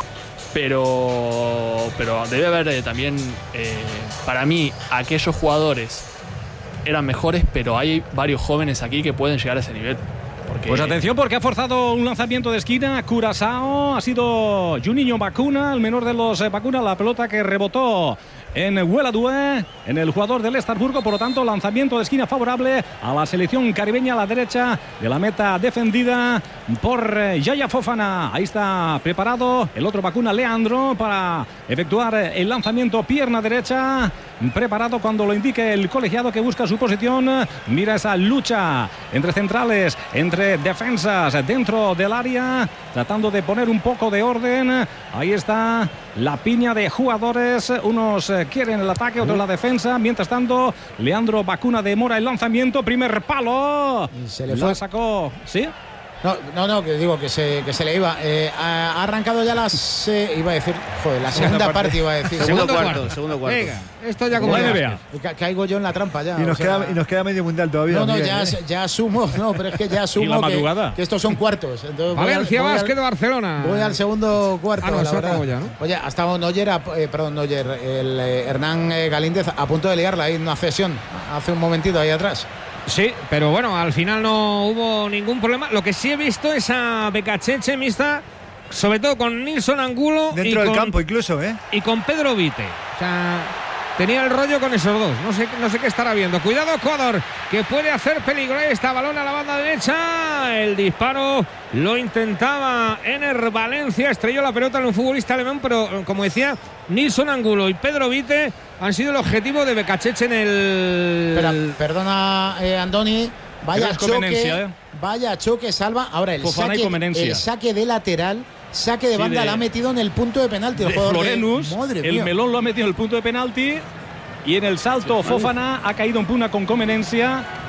Pero, pero debe haber eh, también, eh, para mí, aquellos jugadores eran mejores, pero hay varios jóvenes aquí que pueden llegar a ese nivel. Porque... Pues atención, porque ha forzado un lanzamiento de esquina Curazao. Ha sido Juninho Bacuna, el menor de los eh, Bacuna, la pelota que rebotó en Hueladue, en el jugador del Estrasburgo. Por lo tanto, lanzamiento de esquina favorable a la selección caribeña a la derecha de la meta, defendida por eh, Yaya Fofana. Ahí está preparado el otro Bacuna, Leandro, para efectuar el lanzamiento pierna derecha. Preparado cuando lo indique el colegiado, que busca su posición. Mira esa lucha entre centrales, entre defensas dentro del área, tratando de poner un poco de orden. Ahí está la piña de jugadores. Unos quieren el ataque, otros la defensa. Mientras tanto, Leandro Bacuna demora el lanzamiento. Primer palo. Y se le lo fue. sacó. ¿Sí? No, no, no, que digo que se, que se le iba. Eh, ha, ha arrancado ya las. Eh, iba a decir. Joder, la segunda, segunda parte. parte iba a decir. Segundo, segundo cuarto, cuarto. segundo cuarto. Venga, esto ya como la ya. N B A. Y ca caigo yo en la trampa ya. Y nos, o sea, queda, y nos queda medio mundial todavía. No, no, Miguel, ya, ¿eh? ya asumo. No, pero es que ya asumo Y la madrugada. que, que estos son cuartos. Entonces Valencia, Vázquez de Barcelona. Voy al segundo cuarto. Ah, no, la eso verdad. acabó ya, ¿no? Oye, ha estado Noyer, a, eh, perdón, Noyer, el eh, Hernán eh, Galíndez a punto de liarla ahí en una cesión hace un momentito ahí atrás. Sí, pero bueno, al final no hubo ningún problema. Lo que sí he visto es a Becacheche mixta, sobre todo con Nilson Angulo. Dentro y del con, campo incluso, ¿eh? Y con Pedro Vite. O sea, tenía el rollo con esos dos. No sé, no sé qué estará viendo. Cuidado, Ecuador, que puede hacer peligro. Ahí está, balón a la banda derecha. El disparo lo intentaba Ener Valencia. Estrelló la pelota en un futbolista alemán, pero como decía, Nilson Angulo y Pedro Vite han sido el objetivo de Becacheche en el... Espera, perdona, eh, Andoni. Vaya choque, ¿eh? vaya choque, salva. Ahora el Fofana saque, y el saque de lateral, saque de Sí, banda, de- la ha metido en el punto de penalti. El De jugador Florenus, de, madre el mía. melón lo ha metido en el punto de penalti. Y en el salto Fofana ha caído en puna con conveniencia.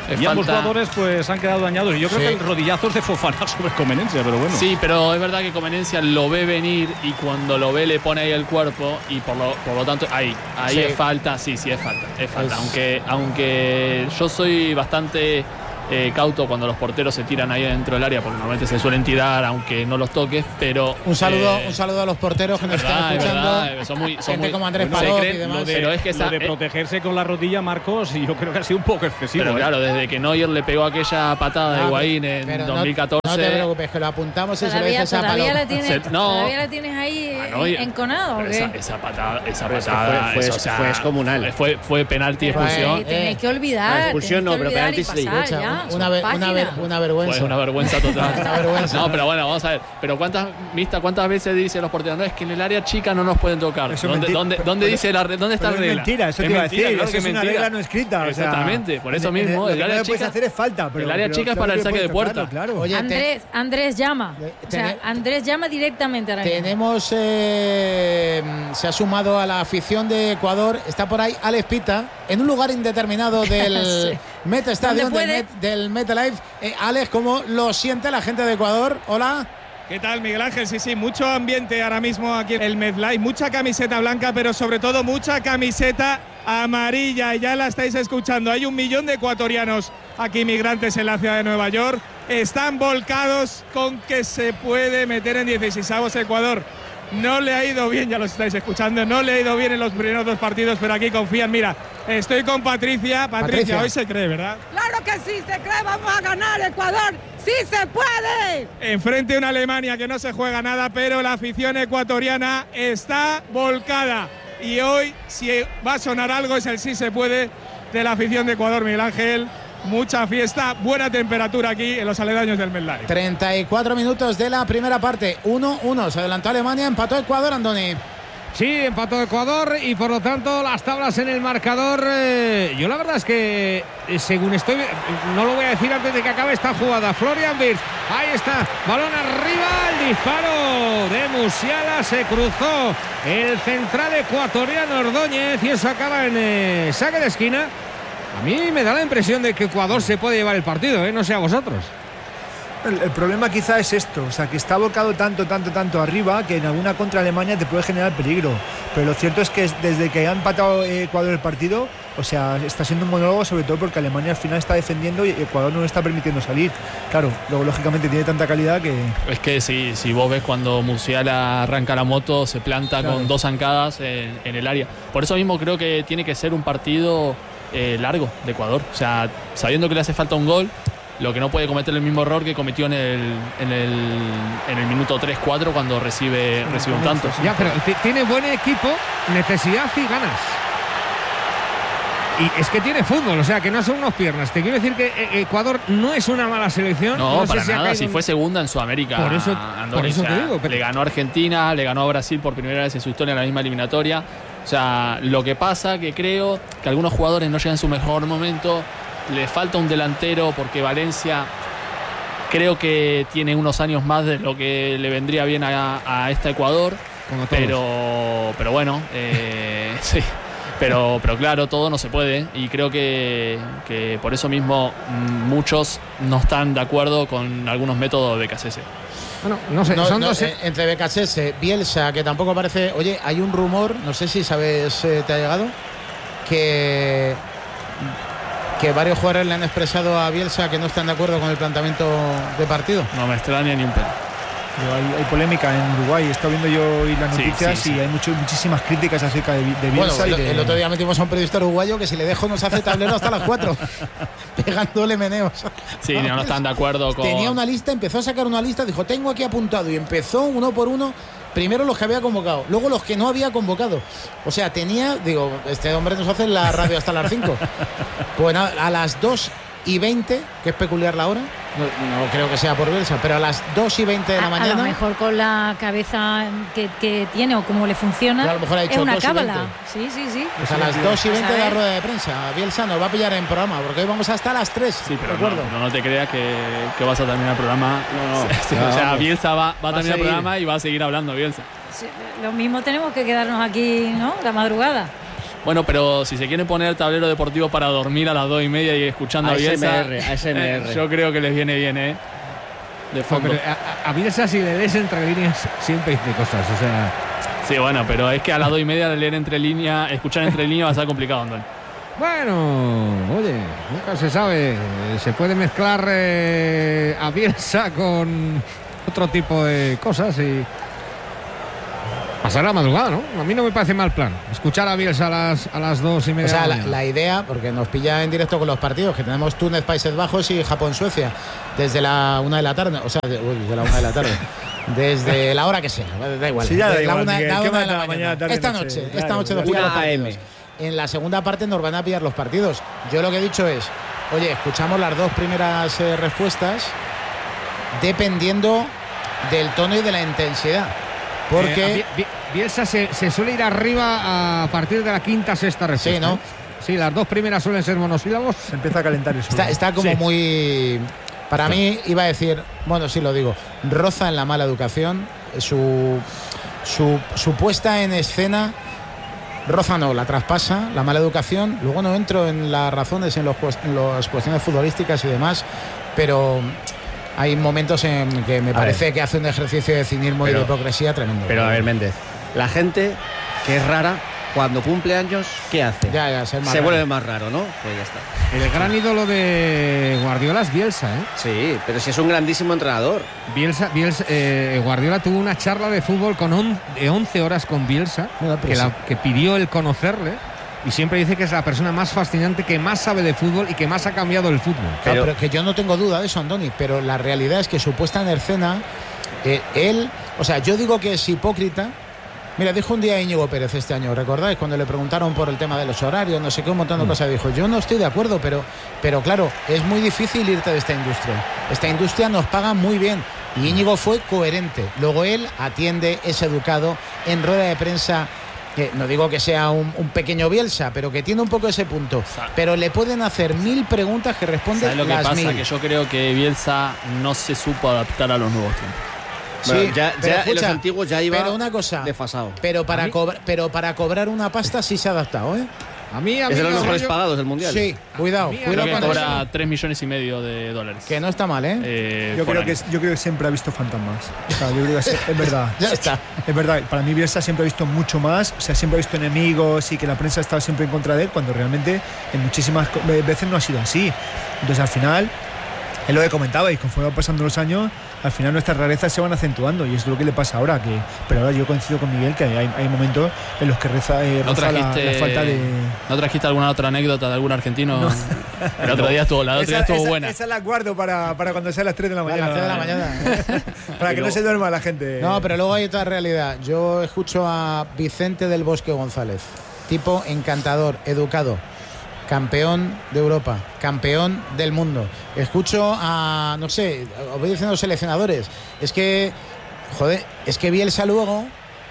y ambos jugadores pues han quedado dañados. Y yo creo sí. que el rodillazo es de Fofana sobre Comenencia, pero bueno. Sí, pero es verdad que Comenencia lo ve venir y cuando lo ve le pone ahí el cuerpo y por lo, por lo tanto ahí, ahí sí. es falta, sí, sí es falta, es falta. Es... Aunque, aunque yo soy bastante eh, cauto cuando los porteros se tiran ahí dentro del área, porque normalmente se suelen tirar aunque no los toques, pero un saludo, eh, un saludo a los porteros que nos están escuchando. Verdad, son muy, son gente muy, como Andrés bueno, Palop creen, y demás. Lo de, pero es que esa, lo de protegerse eh, con la rodilla, Marcos, y yo creo que ha sido un poco excesivo. Pero ¿eh? claro, desde que Neuer le pegó aquella patada de Higuaín en pero dos mil catorce. No, no te preocupes, que lo apuntamos y todavía, se lo dices a Palop. Todavía la tienes, Se, no, todavía la tienes ahí ah, enconado. ¿O qué? Esa, esa patada, esa pero patada fue, fue, eso, o sea, fue descomunal. Fue, fue penalti, expulsión. Eh, tenéis que olvidar. No, expulsión no, pero penalti sí. Una, una, ver, una, ver, una vergüenza. Fue una vergüenza total. Una vergüenza. No, pero bueno, vamos a ver. Pero cuántas vistas, cuántas veces dicen los porteros, no, es que en el área chica no nos pueden tocar. ¿Dónde, ¿dónde, dónde dice la dónde está la regla? Es mentira, eso es te iba a mentira, decir. claro Eso que es una mentira. regla no escrita. Exactamente, o sea, por eso en, mismo. En, el lo área que no chica, puedes hacer es falta. Pero, el área pero, chica es claro para el que saque de tocarlo, puerta. Claro. Oye, Andrés, Andrés llama. O sea, Andrés llama directamente ahora mismo. Tenemos, eh, se ha sumado a la afición de Ecuador. Está por ahí Alex Pita, en un lugar indeterminado del sí. Meta Stadium, del, Met, del MetLife. Eh, Alex, ¿cómo lo siente la gente de Ecuador? Hola. ¿Qué tal, Miguel Ángel? Sí, sí, mucho ambiente ahora mismo aquí en el MetLife, mucha camiseta blanca, pero sobre todo mucha camiseta amarilla. Ya la estáis escuchando. Hay un millón de ecuatorianos aquí, migrantes en la ciudad de Nueva York. Están volcados con que se puede meter en dieciseisavos Ecuador. No le ha ido bien, ya los estáis escuchando, no le ha ido bien en los primeros dos partidos, pero aquí confían. Mira, estoy con Patricia. Patricia, Patricia. Hoy se cree, ¿verdad? Claro que sí, se cree, vamos a ganar Ecuador. ¡Sí se puede! Enfrente a una Alemania que no se juega nada, pero la afición ecuatoriana está volcada. Y hoy, si va a sonar algo, es el sí se puede de la afición de Ecuador, Miguel Ángel. Mucha fiesta, buena temperatura aquí en los aledaños del MetLife. treinta y cuatro minutos de la primera parte. uno uno. Se adelantó Alemania, empató Ecuador, Andoni. Sí, empató Ecuador y por lo tanto las tablas en el marcador. Eh, yo la verdad es que eh, según estoy, eh, no lo voy a decir antes de que acabe esta jugada. Florian Wirtz, ahí está, balón arriba, el disparo de Musiala, se cruzó el central ecuatoriano Ordóñez y eso acaba en eh, saque de esquina. A mí me da la impresión de que Ecuador se puede llevar el partido, ¿eh? No sé a vosotros. El, el problema quizá es esto, o sea, que está volcado tanto, tanto, tanto arriba que en alguna contra Alemania te puede generar peligro. Pero lo cierto es que desde que ha empatado Ecuador el partido, o sea, está siendo un monólogo, sobre todo porque Alemania al final está defendiendo y Ecuador no le está permitiendo salir. Claro, luego lógicamente tiene tanta calidad que... Es que si, si vos ves cuando Musiala arranca la moto, se planta claro. con dos zancadas en, en el área. Por eso mismo creo que tiene que ser un partido eh, largo de Ecuador. O sea, sabiendo que le hace falta un gol, lo que no puede cometer el mismo error que cometió en el, en el, en el minuto tres cuatro cuando recibe, recibe un tanto. Ya, pero tiene buen equipo, necesidad y ganas. Y es que tiene fútbol, o sea, que no son unos piernas. Te quiero decir que Ecuador no es una mala selección. No, no para sé nada, si, si fue segunda en Sudamérica. Por eso, Andoni, por eso o sea, te digo. Pero... Le ganó a Argentina, le ganó a Brasil por primera vez en su historia en la misma eliminatoria. O sea, lo que pasa que creo que algunos jugadores no llegan en su mejor momento. Le falta un delantero porque Valencia creo que tiene unos años más de lo que le vendría bien a, a este Ecuador. Pero, pero bueno, eh, sí. Pero, pero claro, todo no se puede y creo que, que por eso mismo muchos no están de acuerdo con algunos métodos de Becasese. Bueno, no sé, no, son no, dos... eh, entre Becasese, Bielsa, que tampoco parece... Oye, hay un rumor, no sé si sabes, eh, te ha llegado, que... que varios jugadores le han expresado a Bielsa que no están de acuerdo con el planteamiento de partido. No me extraña ni un pelo. Hay, hay polémica en Uruguay, he estado viendo yo hoy las noticias sí, sí, sí. y hay mucho, muchísimas críticas acerca de, de Bielsa. Bueno, y de... el otro día metimos a un periodista uruguayo que si le dejo nos hace tablero hasta las cuatro, pegándole meneos. Sí, no, no están de acuerdo con... Tenía una lista, empezó a sacar una lista, dijo, tengo aquí apuntado, y empezó uno por uno, primero los que había convocado, luego los que no había convocado. O sea, tenía, digo, este hombre nos hace la radio hasta las cinco. Pues a, a las dos y veinte, que es peculiar la hora, no, no creo que sea por Bielsa, pero a las dos y veinte de la a, mañana. A lo mejor con la cabeza que, que tiene o cómo le funciona, a lo mejor ha dicho es una dos y cábala. veinte. Sí, sí, sí. Pues a las dos y veinte de la rueda de prensa. Bielsa nos va a pillar en programa, porque hoy vamos hasta las tres. Sí, pero no, no, no te creas que, que vas a terminar el programa. No, no. Sí, no o sea, Bielsa va, va a terminar el programa y va a seguir hablando Bielsa. Sí, lo mismo tenemos que quedarnos aquí, ¿no? La madrugada. Bueno, pero si se quieren poner el tablero deportivo para dormir a las dos y media y escuchando a Bielsa, A S M R, A S M R. Eh, yo creo que les viene bien, ¿eh? De fondo. No, pero a, a Bielsa, si le lees entre líneas, siempre dice cosas, o sea... Sí, bueno, pero es que a las dos y media leer entre líneas, escuchar entre líneas va a ser complicado, Andón. Bueno, oye, nunca se sabe. Se puede mezclar eh, a Bielsa con otro tipo de cosas y pasar la madrugada, ¿no? A mí no me parece mal plan. Escuchar a Bielsa a las, a las dos y media. O sea, de la, la, la idea, porque nos pilla en directo con los partidos, que tenemos Túnez, Países Bajos y Japón-Suecia, desde la una de la tarde, o sea, de, uy, desde la una de la tarde. Desde la hora que sea, da igual. Sí, ya da Desde igual, la una, Miguel, la ¿qué una de más la da mañana. mañana, tarde, Esta noche? noche, Claro, esta noche nos una pillan los A M. partidos. En la segunda parte nos van a pillar los partidos. Yo lo que he dicho es, oye, escuchamos las dos primeras eh, respuestas dependiendo del tono y de la intensidad. Porque Eh, Bi- Bielsa se, se suele ir arriba a partir de la quinta, sexta respuesta. Sí, ¿no? ¿eh? Sí, las dos primeras suelen ser monosílabos. Se empieza a calentar eso. está, está como Sí. muy... Para mí, iba a decir, bueno, sí lo digo, roza en la mala educación, su, su, su puesta en escena, roza no, la traspasa, la mala educación. Luego no entro en las razones, en, los, en las cuestiones futbolísticas y demás, pero hay momentos en que me A parece ver. que hace un ejercicio de cinismo Pero- y de hipocresía tremendo. Pero a ver, Méndez, la gente que es rara, cuando cumple años, ¿qué hace? Ya, ya, ser más Se raro. vuelve más raro, ¿no? Pues ya está. El gran ídolo de Guardiola es Bielsa, ¿eh? Sí, pero si es un grandísimo entrenador. Bielsa, Bielsa eh, Guardiola tuvo una charla de fútbol con on, de once horas con Bielsa, Mira, pero que, sí. la- que pidió el conocerle, y siempre dice que es la persona más fascinante, que más sabe de fútbol y que más ha cambiado el fútbol. Claro, Pero- pero que yo no tengo duda de eso, Andoni, pero la realidad es que su puesta en escena, eh, él, o sea, yo digo que es hipócrita. Mira, dijo un día Íñigo Pérez este año, ¿recordáis? Cuando le preguntaron por el tema de los horarios, no sé qué, un montón de cosas, dijo, yo no estoy de acuerdo, pero, pero claro, es muy difícil irte de esta industria. Esta industria nos paga muy bien. Y Íñigo fue coherente. Luego él atiende, es educado, en rueda de prensa, que no digo que sea un, un pequeño Bielsa, pero que tiene un poco ese punto. Pero le pueden hacer mil preguntas que responde ¿Sabes lo que las pasa? mil. Que yo creo que Bielsa no se supo adaptar a los nuevos tiempos. Bueno, Sí, ya, pero ya en escucha, los antiguos ya iba pero una cosa, desfasado. Pero ¿A para, mí? cobra- pero para cobrar una pasta sí se ha adaptado, ¿eh? A mí, a mí Es de los no, mejores yo- pagados del mundial. Sí, cuidado, a mí, a cuidado Creo que con cobra eso. tres millones y medio de dólares. Que no está mal, ¿eh? Eh, Yo por creo, año. que, es- yo creo que siempre ha visto fantasmas. O sea, yo creo que es, es verdad. Ya está. Es verdad, para mí Bielsa siempre ha visto mucho más, o sea, siempre ha visto enemigos y que la prensa ha estado siempre en contra de él, cuando realmente en muchísimas co- veces no ha sido así. Entonces al final, es lo que comentabais, conforme van pasando los años, al final nuestras rarezas se van acentuando y es lo que le pasa ahora. Que, pero ahora yo coincido con Miguel que hay, hay momentos en los que reza, eh, ¿No roza la, trajiste, la falta de... ¿No trajiste alguna otra anécdota de algún argentino? El otro día estuvo, la otro día Esa, estuvo esa- buena. esa la guardo para, para cuando sea a las tres de la A mañana. las tres de la mañana. Para Y que no luego- se duerma la gente. No, pero luego hay otra realidad. Yo escucho a Vicente del Bosque González, tipo encantador, educado, campeón de Europa, campeón del mundo. Escucho a, no sé, os voy diciendo seleccionadores. Es que, joder, es que Bielsa luego,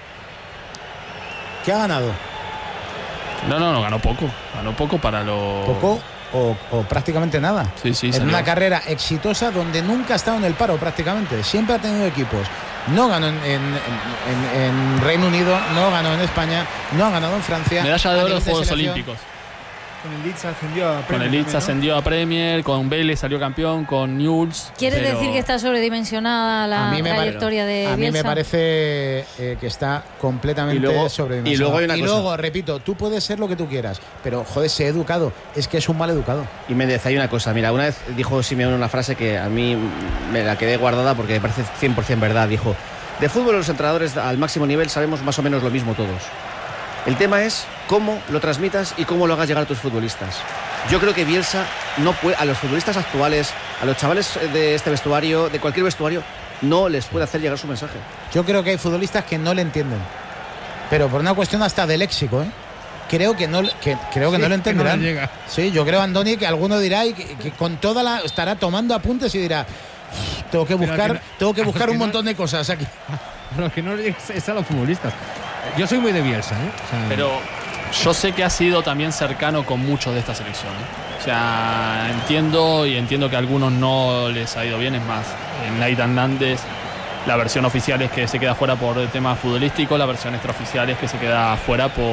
¿qué ha ganado? No, no, no, ganó poco. Ganó poco para lo. Poco o, o prácticamente nada. Sí, sí, en salió. una carrera exitosa donde nunca ha estado en el paro prácticamente. Siempre ha tenido equipos. No ganó en, en- en- en Reino Unido, no ganó en España, no ha ganado en Francia. Medalla A de oro nivel en Juegos selección. Olímpicos. Con el Leeds ascendió a Con Premier el Leeds también, ¿no? ascendió a Premier, con Vélez salió campeón, con Newell's. ¿Quiere pero- decir que está sobredimensionada la A mí me trayectoria de A mí me Bielsa? parece eh, que está completamente Y luego- sobredimensionado. y luego hay una Y cosa. luego, repito, tú puedes ser lo que tú quieras, pero joder, sé educado. Es que es un mal educado. Y Méndez, hay una cosa. Mira, una vez dijo Simeone una frase que a mí me la quedé guardada porque me parece cien por ciento verdad. Dijo, de fútbol los entrenadores al máximo nivel sabemos más o menos lo mismo todos. El tema es cómo lo transmitas y cómo lo hagas llegar a tus futbolistas. Yo creo que Bielsa no puede, a los futbolistas actuales, a los chavales de este vestuario, de cualquier vestuario, no les puede hacer llegar su mensaje. Yo creo que hay futbolistas que no le entienden, pero por una cuestión hasta de léxico, ¿eh? Creo que no, que, creo que Sí, no lo que entenderán. no le llega. Sí, yo creo, Andoni, que alguno dirá y que, que con toda la estará tomando apuntes y dirá, tengo que Pero buscar, que no- tengo que a buscar que un no- montón de cosas aquí. Lo que no le llega es a los futbolistas. Yo soy muy de Bielsa, ¿eh? O sea, Pero yo sé que ha sido también cercano con muchos de esta selección. ¿eh? O sea, entiendo y entiendo que a algunos no les ha ido bien. Es más, en Nathan Nández, la versión oficial es que se queda fuera por el tema futbolístico, la versión extraoficial es que se queda fuera por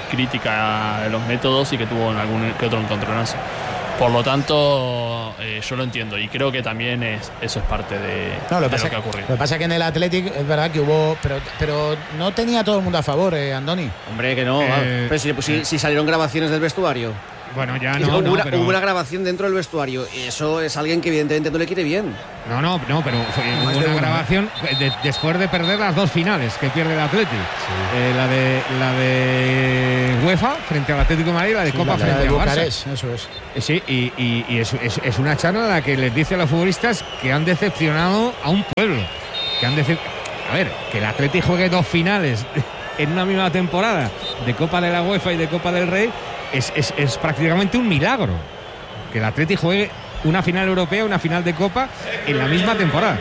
crítica de los métodos y que tuvo en algún que otro encontronazo. Por lo tanto, eh, yo lo entiendo y creo que también es, eso es parte de, no, lo, de pasa, lo que ha ocurrido. Lo que pasa es que en el Athletic es verdad que hubo, pero, pero no tenía todo el mundo a favor, eh, Andoni. Hombre, que no. Eh, pero si, pues, si, si salieron grabaciones del vestuario. Bueno, ya no. Hubo, no, una, pero... hubo una grabación dentro del vestuario. Y eso es alguien que evidentemente no le quiere bien. No, no, no, pero fue hubo una, una grabación de, después de perder las dos finales que pierde el Athletic. Sí. Eh, la de la de UEFA frente al Atlético de Madrid y la de sí, Copa la, frente al Barça. Eso es. Sí, y, y, y es, es, es una charla en la que les dice a los futbolistas que han decepcionado a un pueblo. Que han decep... A ver, que el Athletic juegue dos finales en una misma temporada de Copa de la UEFA y de Copa del Rey es, es, es prácticamente un milagro. Que el Athletic juegue una final europea, una final de Copa en la misma temporada.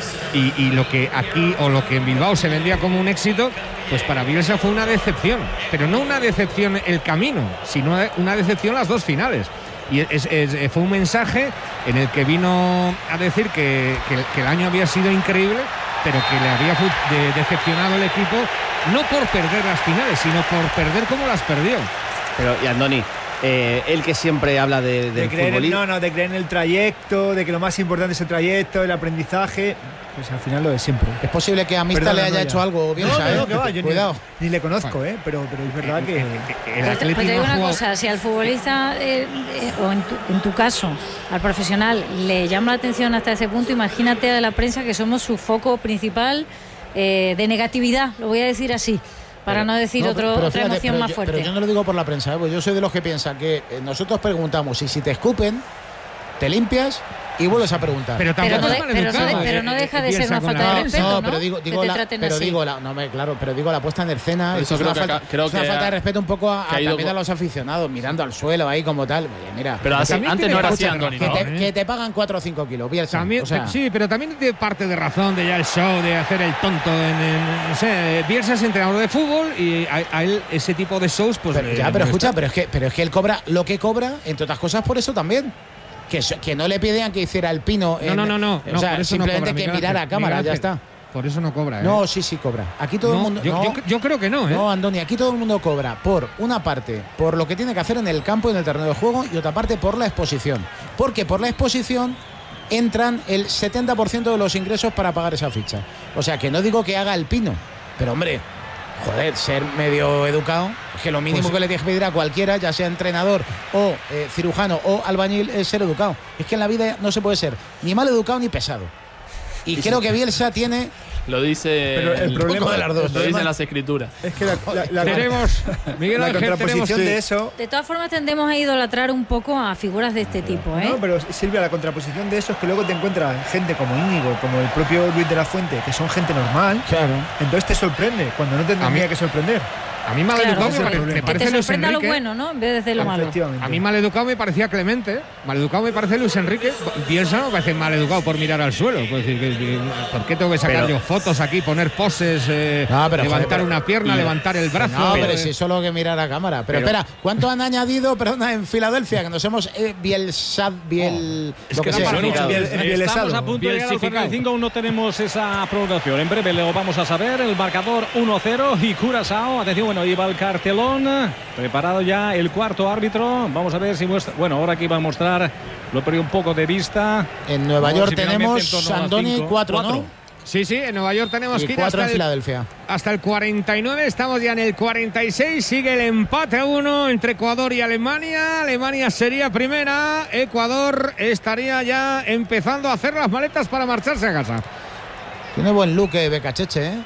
Y, y lo que aquí, o lo que en Bilbao se vendía como un éxito, pues para Bielsa fue una decepción. Pero no una decepción el camino, sino una decepción las dos finales. Y es, es, fue un mensaje en el que vino a decir que, que, que el año había sido increíble, pero que le había de, decepcionado el equipo, no por perder las finales, sino por perder como las perdió. Pero, y Andoni, eh, él que siempre habla de, de, de creer en, no, no, de creer en el trayecto, de que lo más importante es el trayecto, el aprendizaje, pues al final lo de siempre. Es posible que a Mista le haya no, hecho algo bien, no, ¿sabes? No, que va, yo Cuidado. Ni, ni le conozco, bueno. ¿eh? pero, pero es verdad que, que el Atlético. Pues te digo una jugado... cosa, si al futbolista, eh, eh, o en tu, en tu caso, al profesional, le llama la atención hasta ese punto, imagínate a la prensa que somos su foco principal eh, de negatividad, lo voy a decir así. Para pero, no decir no, otro, pero, otra emoción más yo, fuerte. Pero yo no lo digo por la prensa, ¿eh? Pues yo soy de los que piensan que eh, nosotros preguntamos y si te escupen, te limpias y vuelves a preguntar. Pero, pero, no, de, pero, no, de, pero no deja de ser una falta de respeto, ¿no? No, pero digo, digo la, pero digo la, no me, claro, pero digo la puesta en escena. Eso es una, falta, acá, creo es una que falta de respeto un poco a, a también a los aficionados, mirando al suelo ahí como tal. Oye, mira. Pero así, antes no era así, Andoni, que, te, que te pagan cuatro o cinco kilos. Bielsa, también, o sea, sí, pero también tiene parte de razón de ya el show, de hacer el tonto. En, en, no sé, Bielsa es entrenador de fútbol y a, a él ese tipo de shows, pues. Pero, ya, pero escucha, pero es que, pero es que él cobra lo que cobra, entre otras cosas, por eso también. Que, que no le pidían que hiciera el pino. En, no, no, no, no. O sea, no, por eso simplemente no cobra, que mirara a cámara, ya está. Por eso no cobra, ¿eh? No, sí, sí cobra. Aquí todo no, el mundo. Yo, no, yo, yo creo que no, ¿eh? No, Andoni, aquí todo el mundo cobra por una parte, por lo que tiene que hacer en el campo y en el terreno de juego, y otra parte por la exposición. Porque por la exposición entran el setenta por ciento de los ingresos para pagar esa ficha. O sea, que no digo que haga el pino, pero hombre. Joder, ser medio educado, es que lo mínimo pues, que le tienes que pedir a cualquiera, ya sea entrenador o eh, cirujano o albañil, es ser educado. Es que en la vida no se puede ser ni mal educado ni pesado. Y, y creo sí. que Bielsa tiene... Lo dice pero el, el problema de las dos, lo dicen las escrituras. Es que la, la, la, tenemos Miguel la Ángel, contraposición tenemos, de eso. De todas formas tendemos a idolatrar un poco a figuras de este tipo, ¿eh? No, pero Silvia, la contraposición de eso es que luego te encuentras gente como Íñigo, como el propio Luis de la Fuente, que son gente normal. Claro. Entonces te sorprende cuando no te tendría que sorprender. A mí maleducado claro, me, pare, me parece que te Luis sorprenda Enrique. Lo bueno, ¿no? En vez de decir lo malo. A mí maleducado me parecía Clemente, maleducado me parece Luis Enrique. Bielsa no me parece maleducado por mirar al suelo. Pues decir, que, que, ¿por qué tengo que sacar pero, yo fotos aquí, poner poses, eh, no, pero, levantar joder, pero, una pierna, y, levantar el brazo? No, pero eh, si solo que mirar a cámara. Pero, pero espera, ¿cuánto han añadido, perdona, en Filadelfia? Que nos hemos eh, Bielsad, Biel... Oh, es que, que sea, biel, biel, estamos a punto de llegar al cuarenta y cinco, aún no tenemos esa prolongación. En breve lo vamos a saber. El marcador uno cero y Curazao. Atención, bueno, iba el cartel. Preparado ya el cuarto árbitro. Vamos a ver si muestra. Bueno, ahora aquí va a mostrar. Lo perdí un poco de vista. En Nueva York si tenemos Andoni cuatro, ¿no? Sí, sí, en Nueva York tenemos y que ir cuatro hasta en el, Filadelfia. Hasta el cuarenta y nueve. Estamos ya en el cuarenta y seis. Sigue el empate a uno entre Ecuador y Alemania. Alemania sería primera. Ecuador estaría ya empezando a hacer las maletas para marcharse a casa. Tiene buen look eh, Becacheche, ¿eh?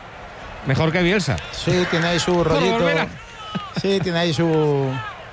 Mejor que Bielsa. Sí, tiene ahí su rollito. Sí, tiene ahí su... Lo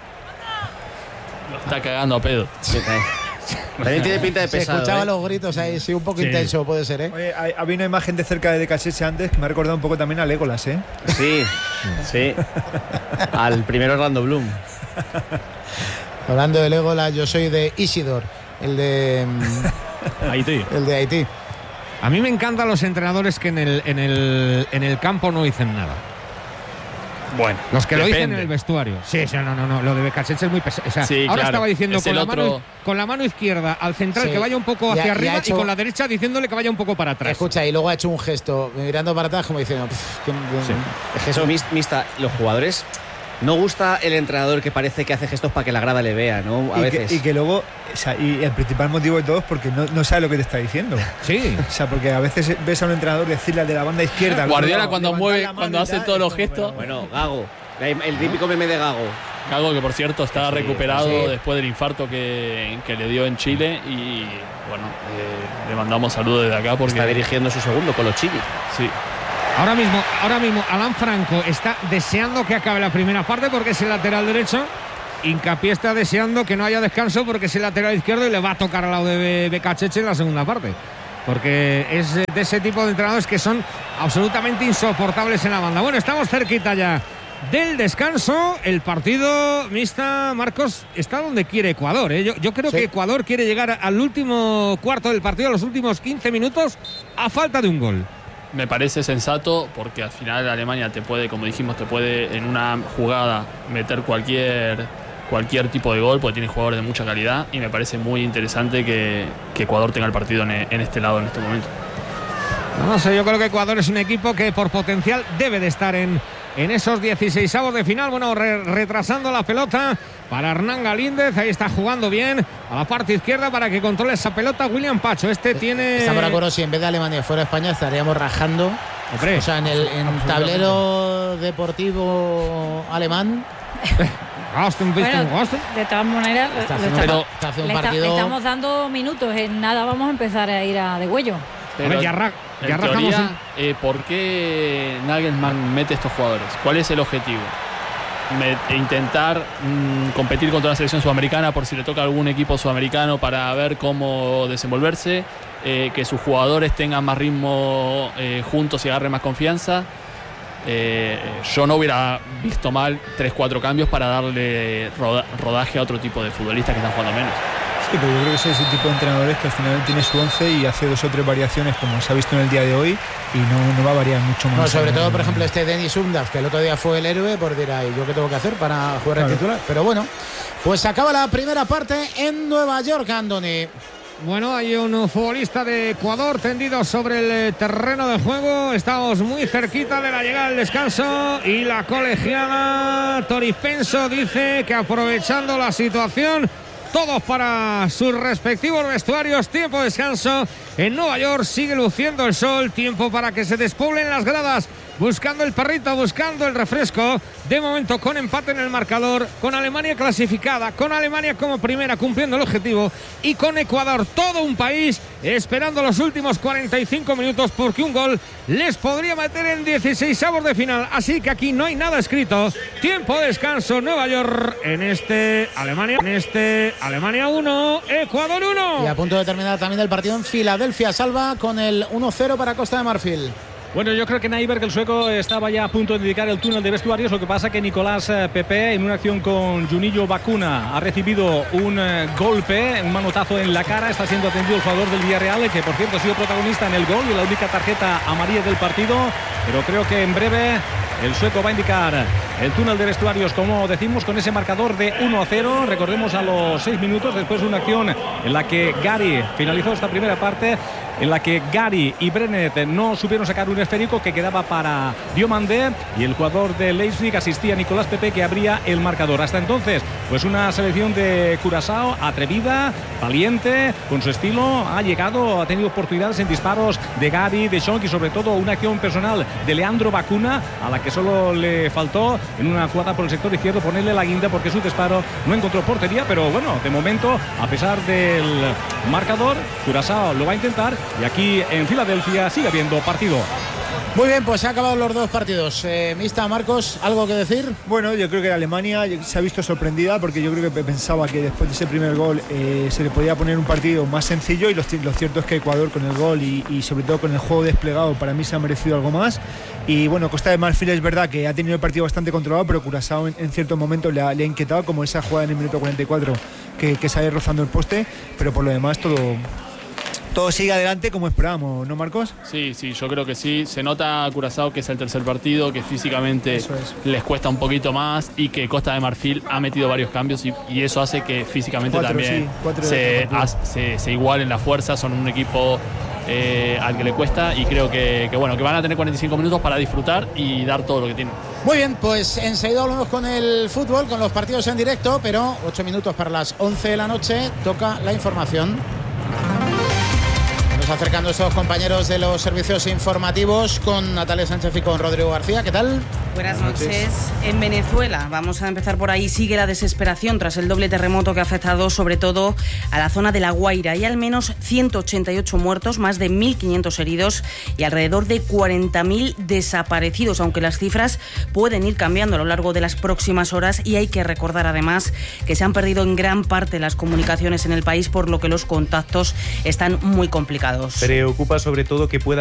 está cagando a pedo. Sí, también tiene pinta de pesado. Se escuchaba ¿eh? los gritos ahí, sí, un poco sí. intenso puede ser, ¿eh? Oye, había una imagen de cerca de Becacheche antes que me ha recordado un poco también a Legolas, ¿eh? Sí, sí. Al primero Orlando Bloom. Hablando de Legolas, yo soy de Isidor, el de... Haití. El de Haití. A mí me encantan los entrenadores que en el, en el, en el campo no dicen nada. Bueno, los que depende. Lo dicen en el vestuario. Sí, sí, no, no, no. Lo de Becacheche es muy pesado. O sea, sí, ahora claro. estaba diciendo con la, otro... mano, con la mano izquierda al central sí. que vaya un poco hacia y, arriba y, hecho... y con la derecha diciéndole que vaya un poco para atrás. Escucha, y luego ha hecho un gesto mirando para atrás como diciendo... Sí. Es que eso, Mista, los jugadores No gusta el entrenador que parece que hace gestos para que la grada le vea, ¿no? A y veces. Que, y que luego, o sea, y el principal motivo de todo es porque no, no sabe lo que te está diciendo. Sí. O sea, porque a veces ves a un entrenador decirle de la banda izquierda. Guardiola no, cuando mueve, cuando hace todos los gestos. Bueno, Gago. El típico meme de Gago. Gago, que por cierto está sí, recuperado sí. después del infarto que, que le dio en Chile. Y bueno, eh, le mandamos saludos desde acá porque está dirigiendo su segundo con los Chile. Sí. Ahora mismo, ahora mismo, Alan Franco está deseando que acabe la primera parte porque es el lateral derecho. Hincapié está deseando que no haya descanso porque es el lateral izquierdo y le va a tocar al lado de Becacheche en la segunda parte. Porque es de ese tipo de entrenadores que son absolutamente insoportables en la banda. Bueno, estamos cerquita ya del descanso. El partido, mixta, Marcos, está donde quiere Ecuador, ¿eh? Yo, yo creo sí. que Ecuador quiere llegar al último cuarto del partido, a los últimos quince minutos, a falta de un gol. Me parece sensato porque al final Alemania te puede, como dijimos, te puede en una jugada meter cualquier, cualquier tipo de gol porque tiene jugadores de mucha calidad y me parece muy interesante que, que Ecuador tenga el partido en, en este lado en este momento. No, no sé, yo creo que Ecuador es un equipo que por potencial debe de estar en, en esos dieciseisavos de final. Bueno, re, retrasando la pelota para Hernán Galíndez, ahí está jugando bien a la parte izquierda para que controle esa pelota William Pacho. Este tiene... Estamos de acuerdo, si en vez de Alemania fuera España estaríamos rajando. Hombre, o sea, en el en tablero deportivo alemán. Bueno, de todas maneras, está le, estamos, está, está le, está, le estamos dando minutos. En nada vamos a empezar a ir a degüello. Pero ver, ya ra, ya en teoría, eh, ¿por qué Nagelsmann mete estos jugadores? ¿Cuál es el objetivo? Me, intentar mmm, competir contra la selección sudamericana por si le toca a algún equipo sudamericano para ver cómo desenvolverse, eh, que sus jugadores tengan más ritmo eh, juntos y agarren más confianza. Eh, yo no hubiera visto mal tres cuatro cambios para darle roda, rodaje a otro tipo de futbolistas que están jugando menos. Sí, pero yo creo que es ese tipo de entrenadores que al final tiene su once y hace dos o tres variaciones como se ha visto en el día de hoy y no, no va a variar mucho más. No, sobre todo, por ejemplo, este Denis Undav, que el otro día fue el héroe, por decir, ay, ¿yo qué tengo que hacer para jugar claro. el titular? Pero bueno, pues acaba la primera parte en Nueva York, Andoni. Bueno, hay un futbolista de Ecuador tendido sobre el terreno de juego. Estamos muy cerquita de la llegada al descanso y la colegiada Toripenso dice que aprovechando la situación, todos para sus respectivos vestuarios. Tiempo de descanso en Nueva York. Sigue luciendo el sol. Tiempo para que se despoblen las gradas. Buscando el perrito, buscando el refresco. De momento con empate en el marcador. Con Alemania clasificada. Con Alemania como primera cumpliendo el objetivo. Y con Ecuador, todo un país esperando los últimos cuarenta y cinco minutos. Porque un gol les podría meter en dieciseisavos de final. Así que aquí no hay nada escrito. Tiempo de descanso. Nueva York en este Alemania. En este Alemania uno, Ecuador uno. Y a punto de terminar también el partido en Filadelfia. Salva con el uno cero para Costa de Marfil. Bueno, yo creo que Nyberg, el sueco, estaba ya a punto de dedicar el túnel de vestuarios. Lo que pasa que Nicolás Pepe, en una acción con Juninho Bacuna, ha recibido un eh, golpe, un manotazo en la cara. Está siendo atendido el jugador del Villarreal, que por cierto ha sido protagonista en el gol y la única tarjeta amarilla del partido. Pero creo que en breve el sueco va a indicar el túnel de vestuarios, como decimos, con ese marcador de uno a cero. Recordemos a los seis minutos, después de una acción en la que Gary finalizó esta primera parte, en la que Gary y Brenet no supieron sacar un esférico que quedaba para Diomandé y el jugador de Leipzig asistía a Nicolás Pepe, que abría el marcador. Hasta entonces, pues una selección de Curazao atrevida, valiente, con su estilo, ha llegado, ha tenido oportunidades en disparos de Gary, de Schonk y sobre todo una acción personal de Leandro Bacuna, a la que solo le faltó en una jugada por el sector izquierdo ponerle la guinda porque su disparo no encontró portería. Pero bueno, de momento, a pesar del marcador, Curazao lo va a intentar y aquí en Filadelfia sigue habiendo partido. Muy bien, pues se han acabado los dos partidos. Eh, Mista, Marcos, ¿algo que decir? Bueno, yo creo que Alemania se ha visto sorprendida porque yo creo que pensaba que después de ese primer gol eh, se le podía poner un partido más sencillo y lo, lo cierto es que Ecuador con el gol y, y sobre todo con el juego desplegado para mí se ha merecido algo más. Y bueno, Costa de Marfil es verdad que ha tenido el partido bastante controlado, pero Curazao en, en ciertos momentos le ha, le ha inquietado, como esa jugada en el minuto cuarenta y cuatro que, que sale rozando el poste, pero por lo demás todo... Todo sigue adelante como esperábamos, ¿no, Marcos? Sí, sí, yo creo que sí. Se nota a Curazao que es el tercer partido, que físicamente es. les cuesta un poquito más y que Costa de Marfil ha metido varios cambios y, y eso hace que físicamente cuatro, también sí, se, has, se, se igualen la fuerza. Son un equipo eh, al que le cuesta y creo que, que, bueno, que van a tener cuarenta y cinco minutos para disfrutar y dar todo lo que tienen. Muy bien, pues enseguida hablamos con el fútbol, con los partidos en directo, pero ocho minutos para las once de la noche, toca la información. Nos acercando estos compañeros de los servicios informativos con Natalia Sánchez y con Rodrigo García. ¿Qué tal? Buenas noches. En Venezuela, vamos a empezar por ahí, sigue la desesperación tras el doble terremoto que ha afectado sobre todo a la zona de La Guaira. Hay al menos ciento ochenta y ocho muertos, más de mil quinientos heridos y alrededor de cuarenta mil desaparecidos, aunque las cifras pueden ir cambiando a lo largo de las próximas horas y hay que recordar además que se han perdido en gran parte las comunicaciones en el país, por lo que los contactos están muy complicados. Preocupa sobre todo que pueda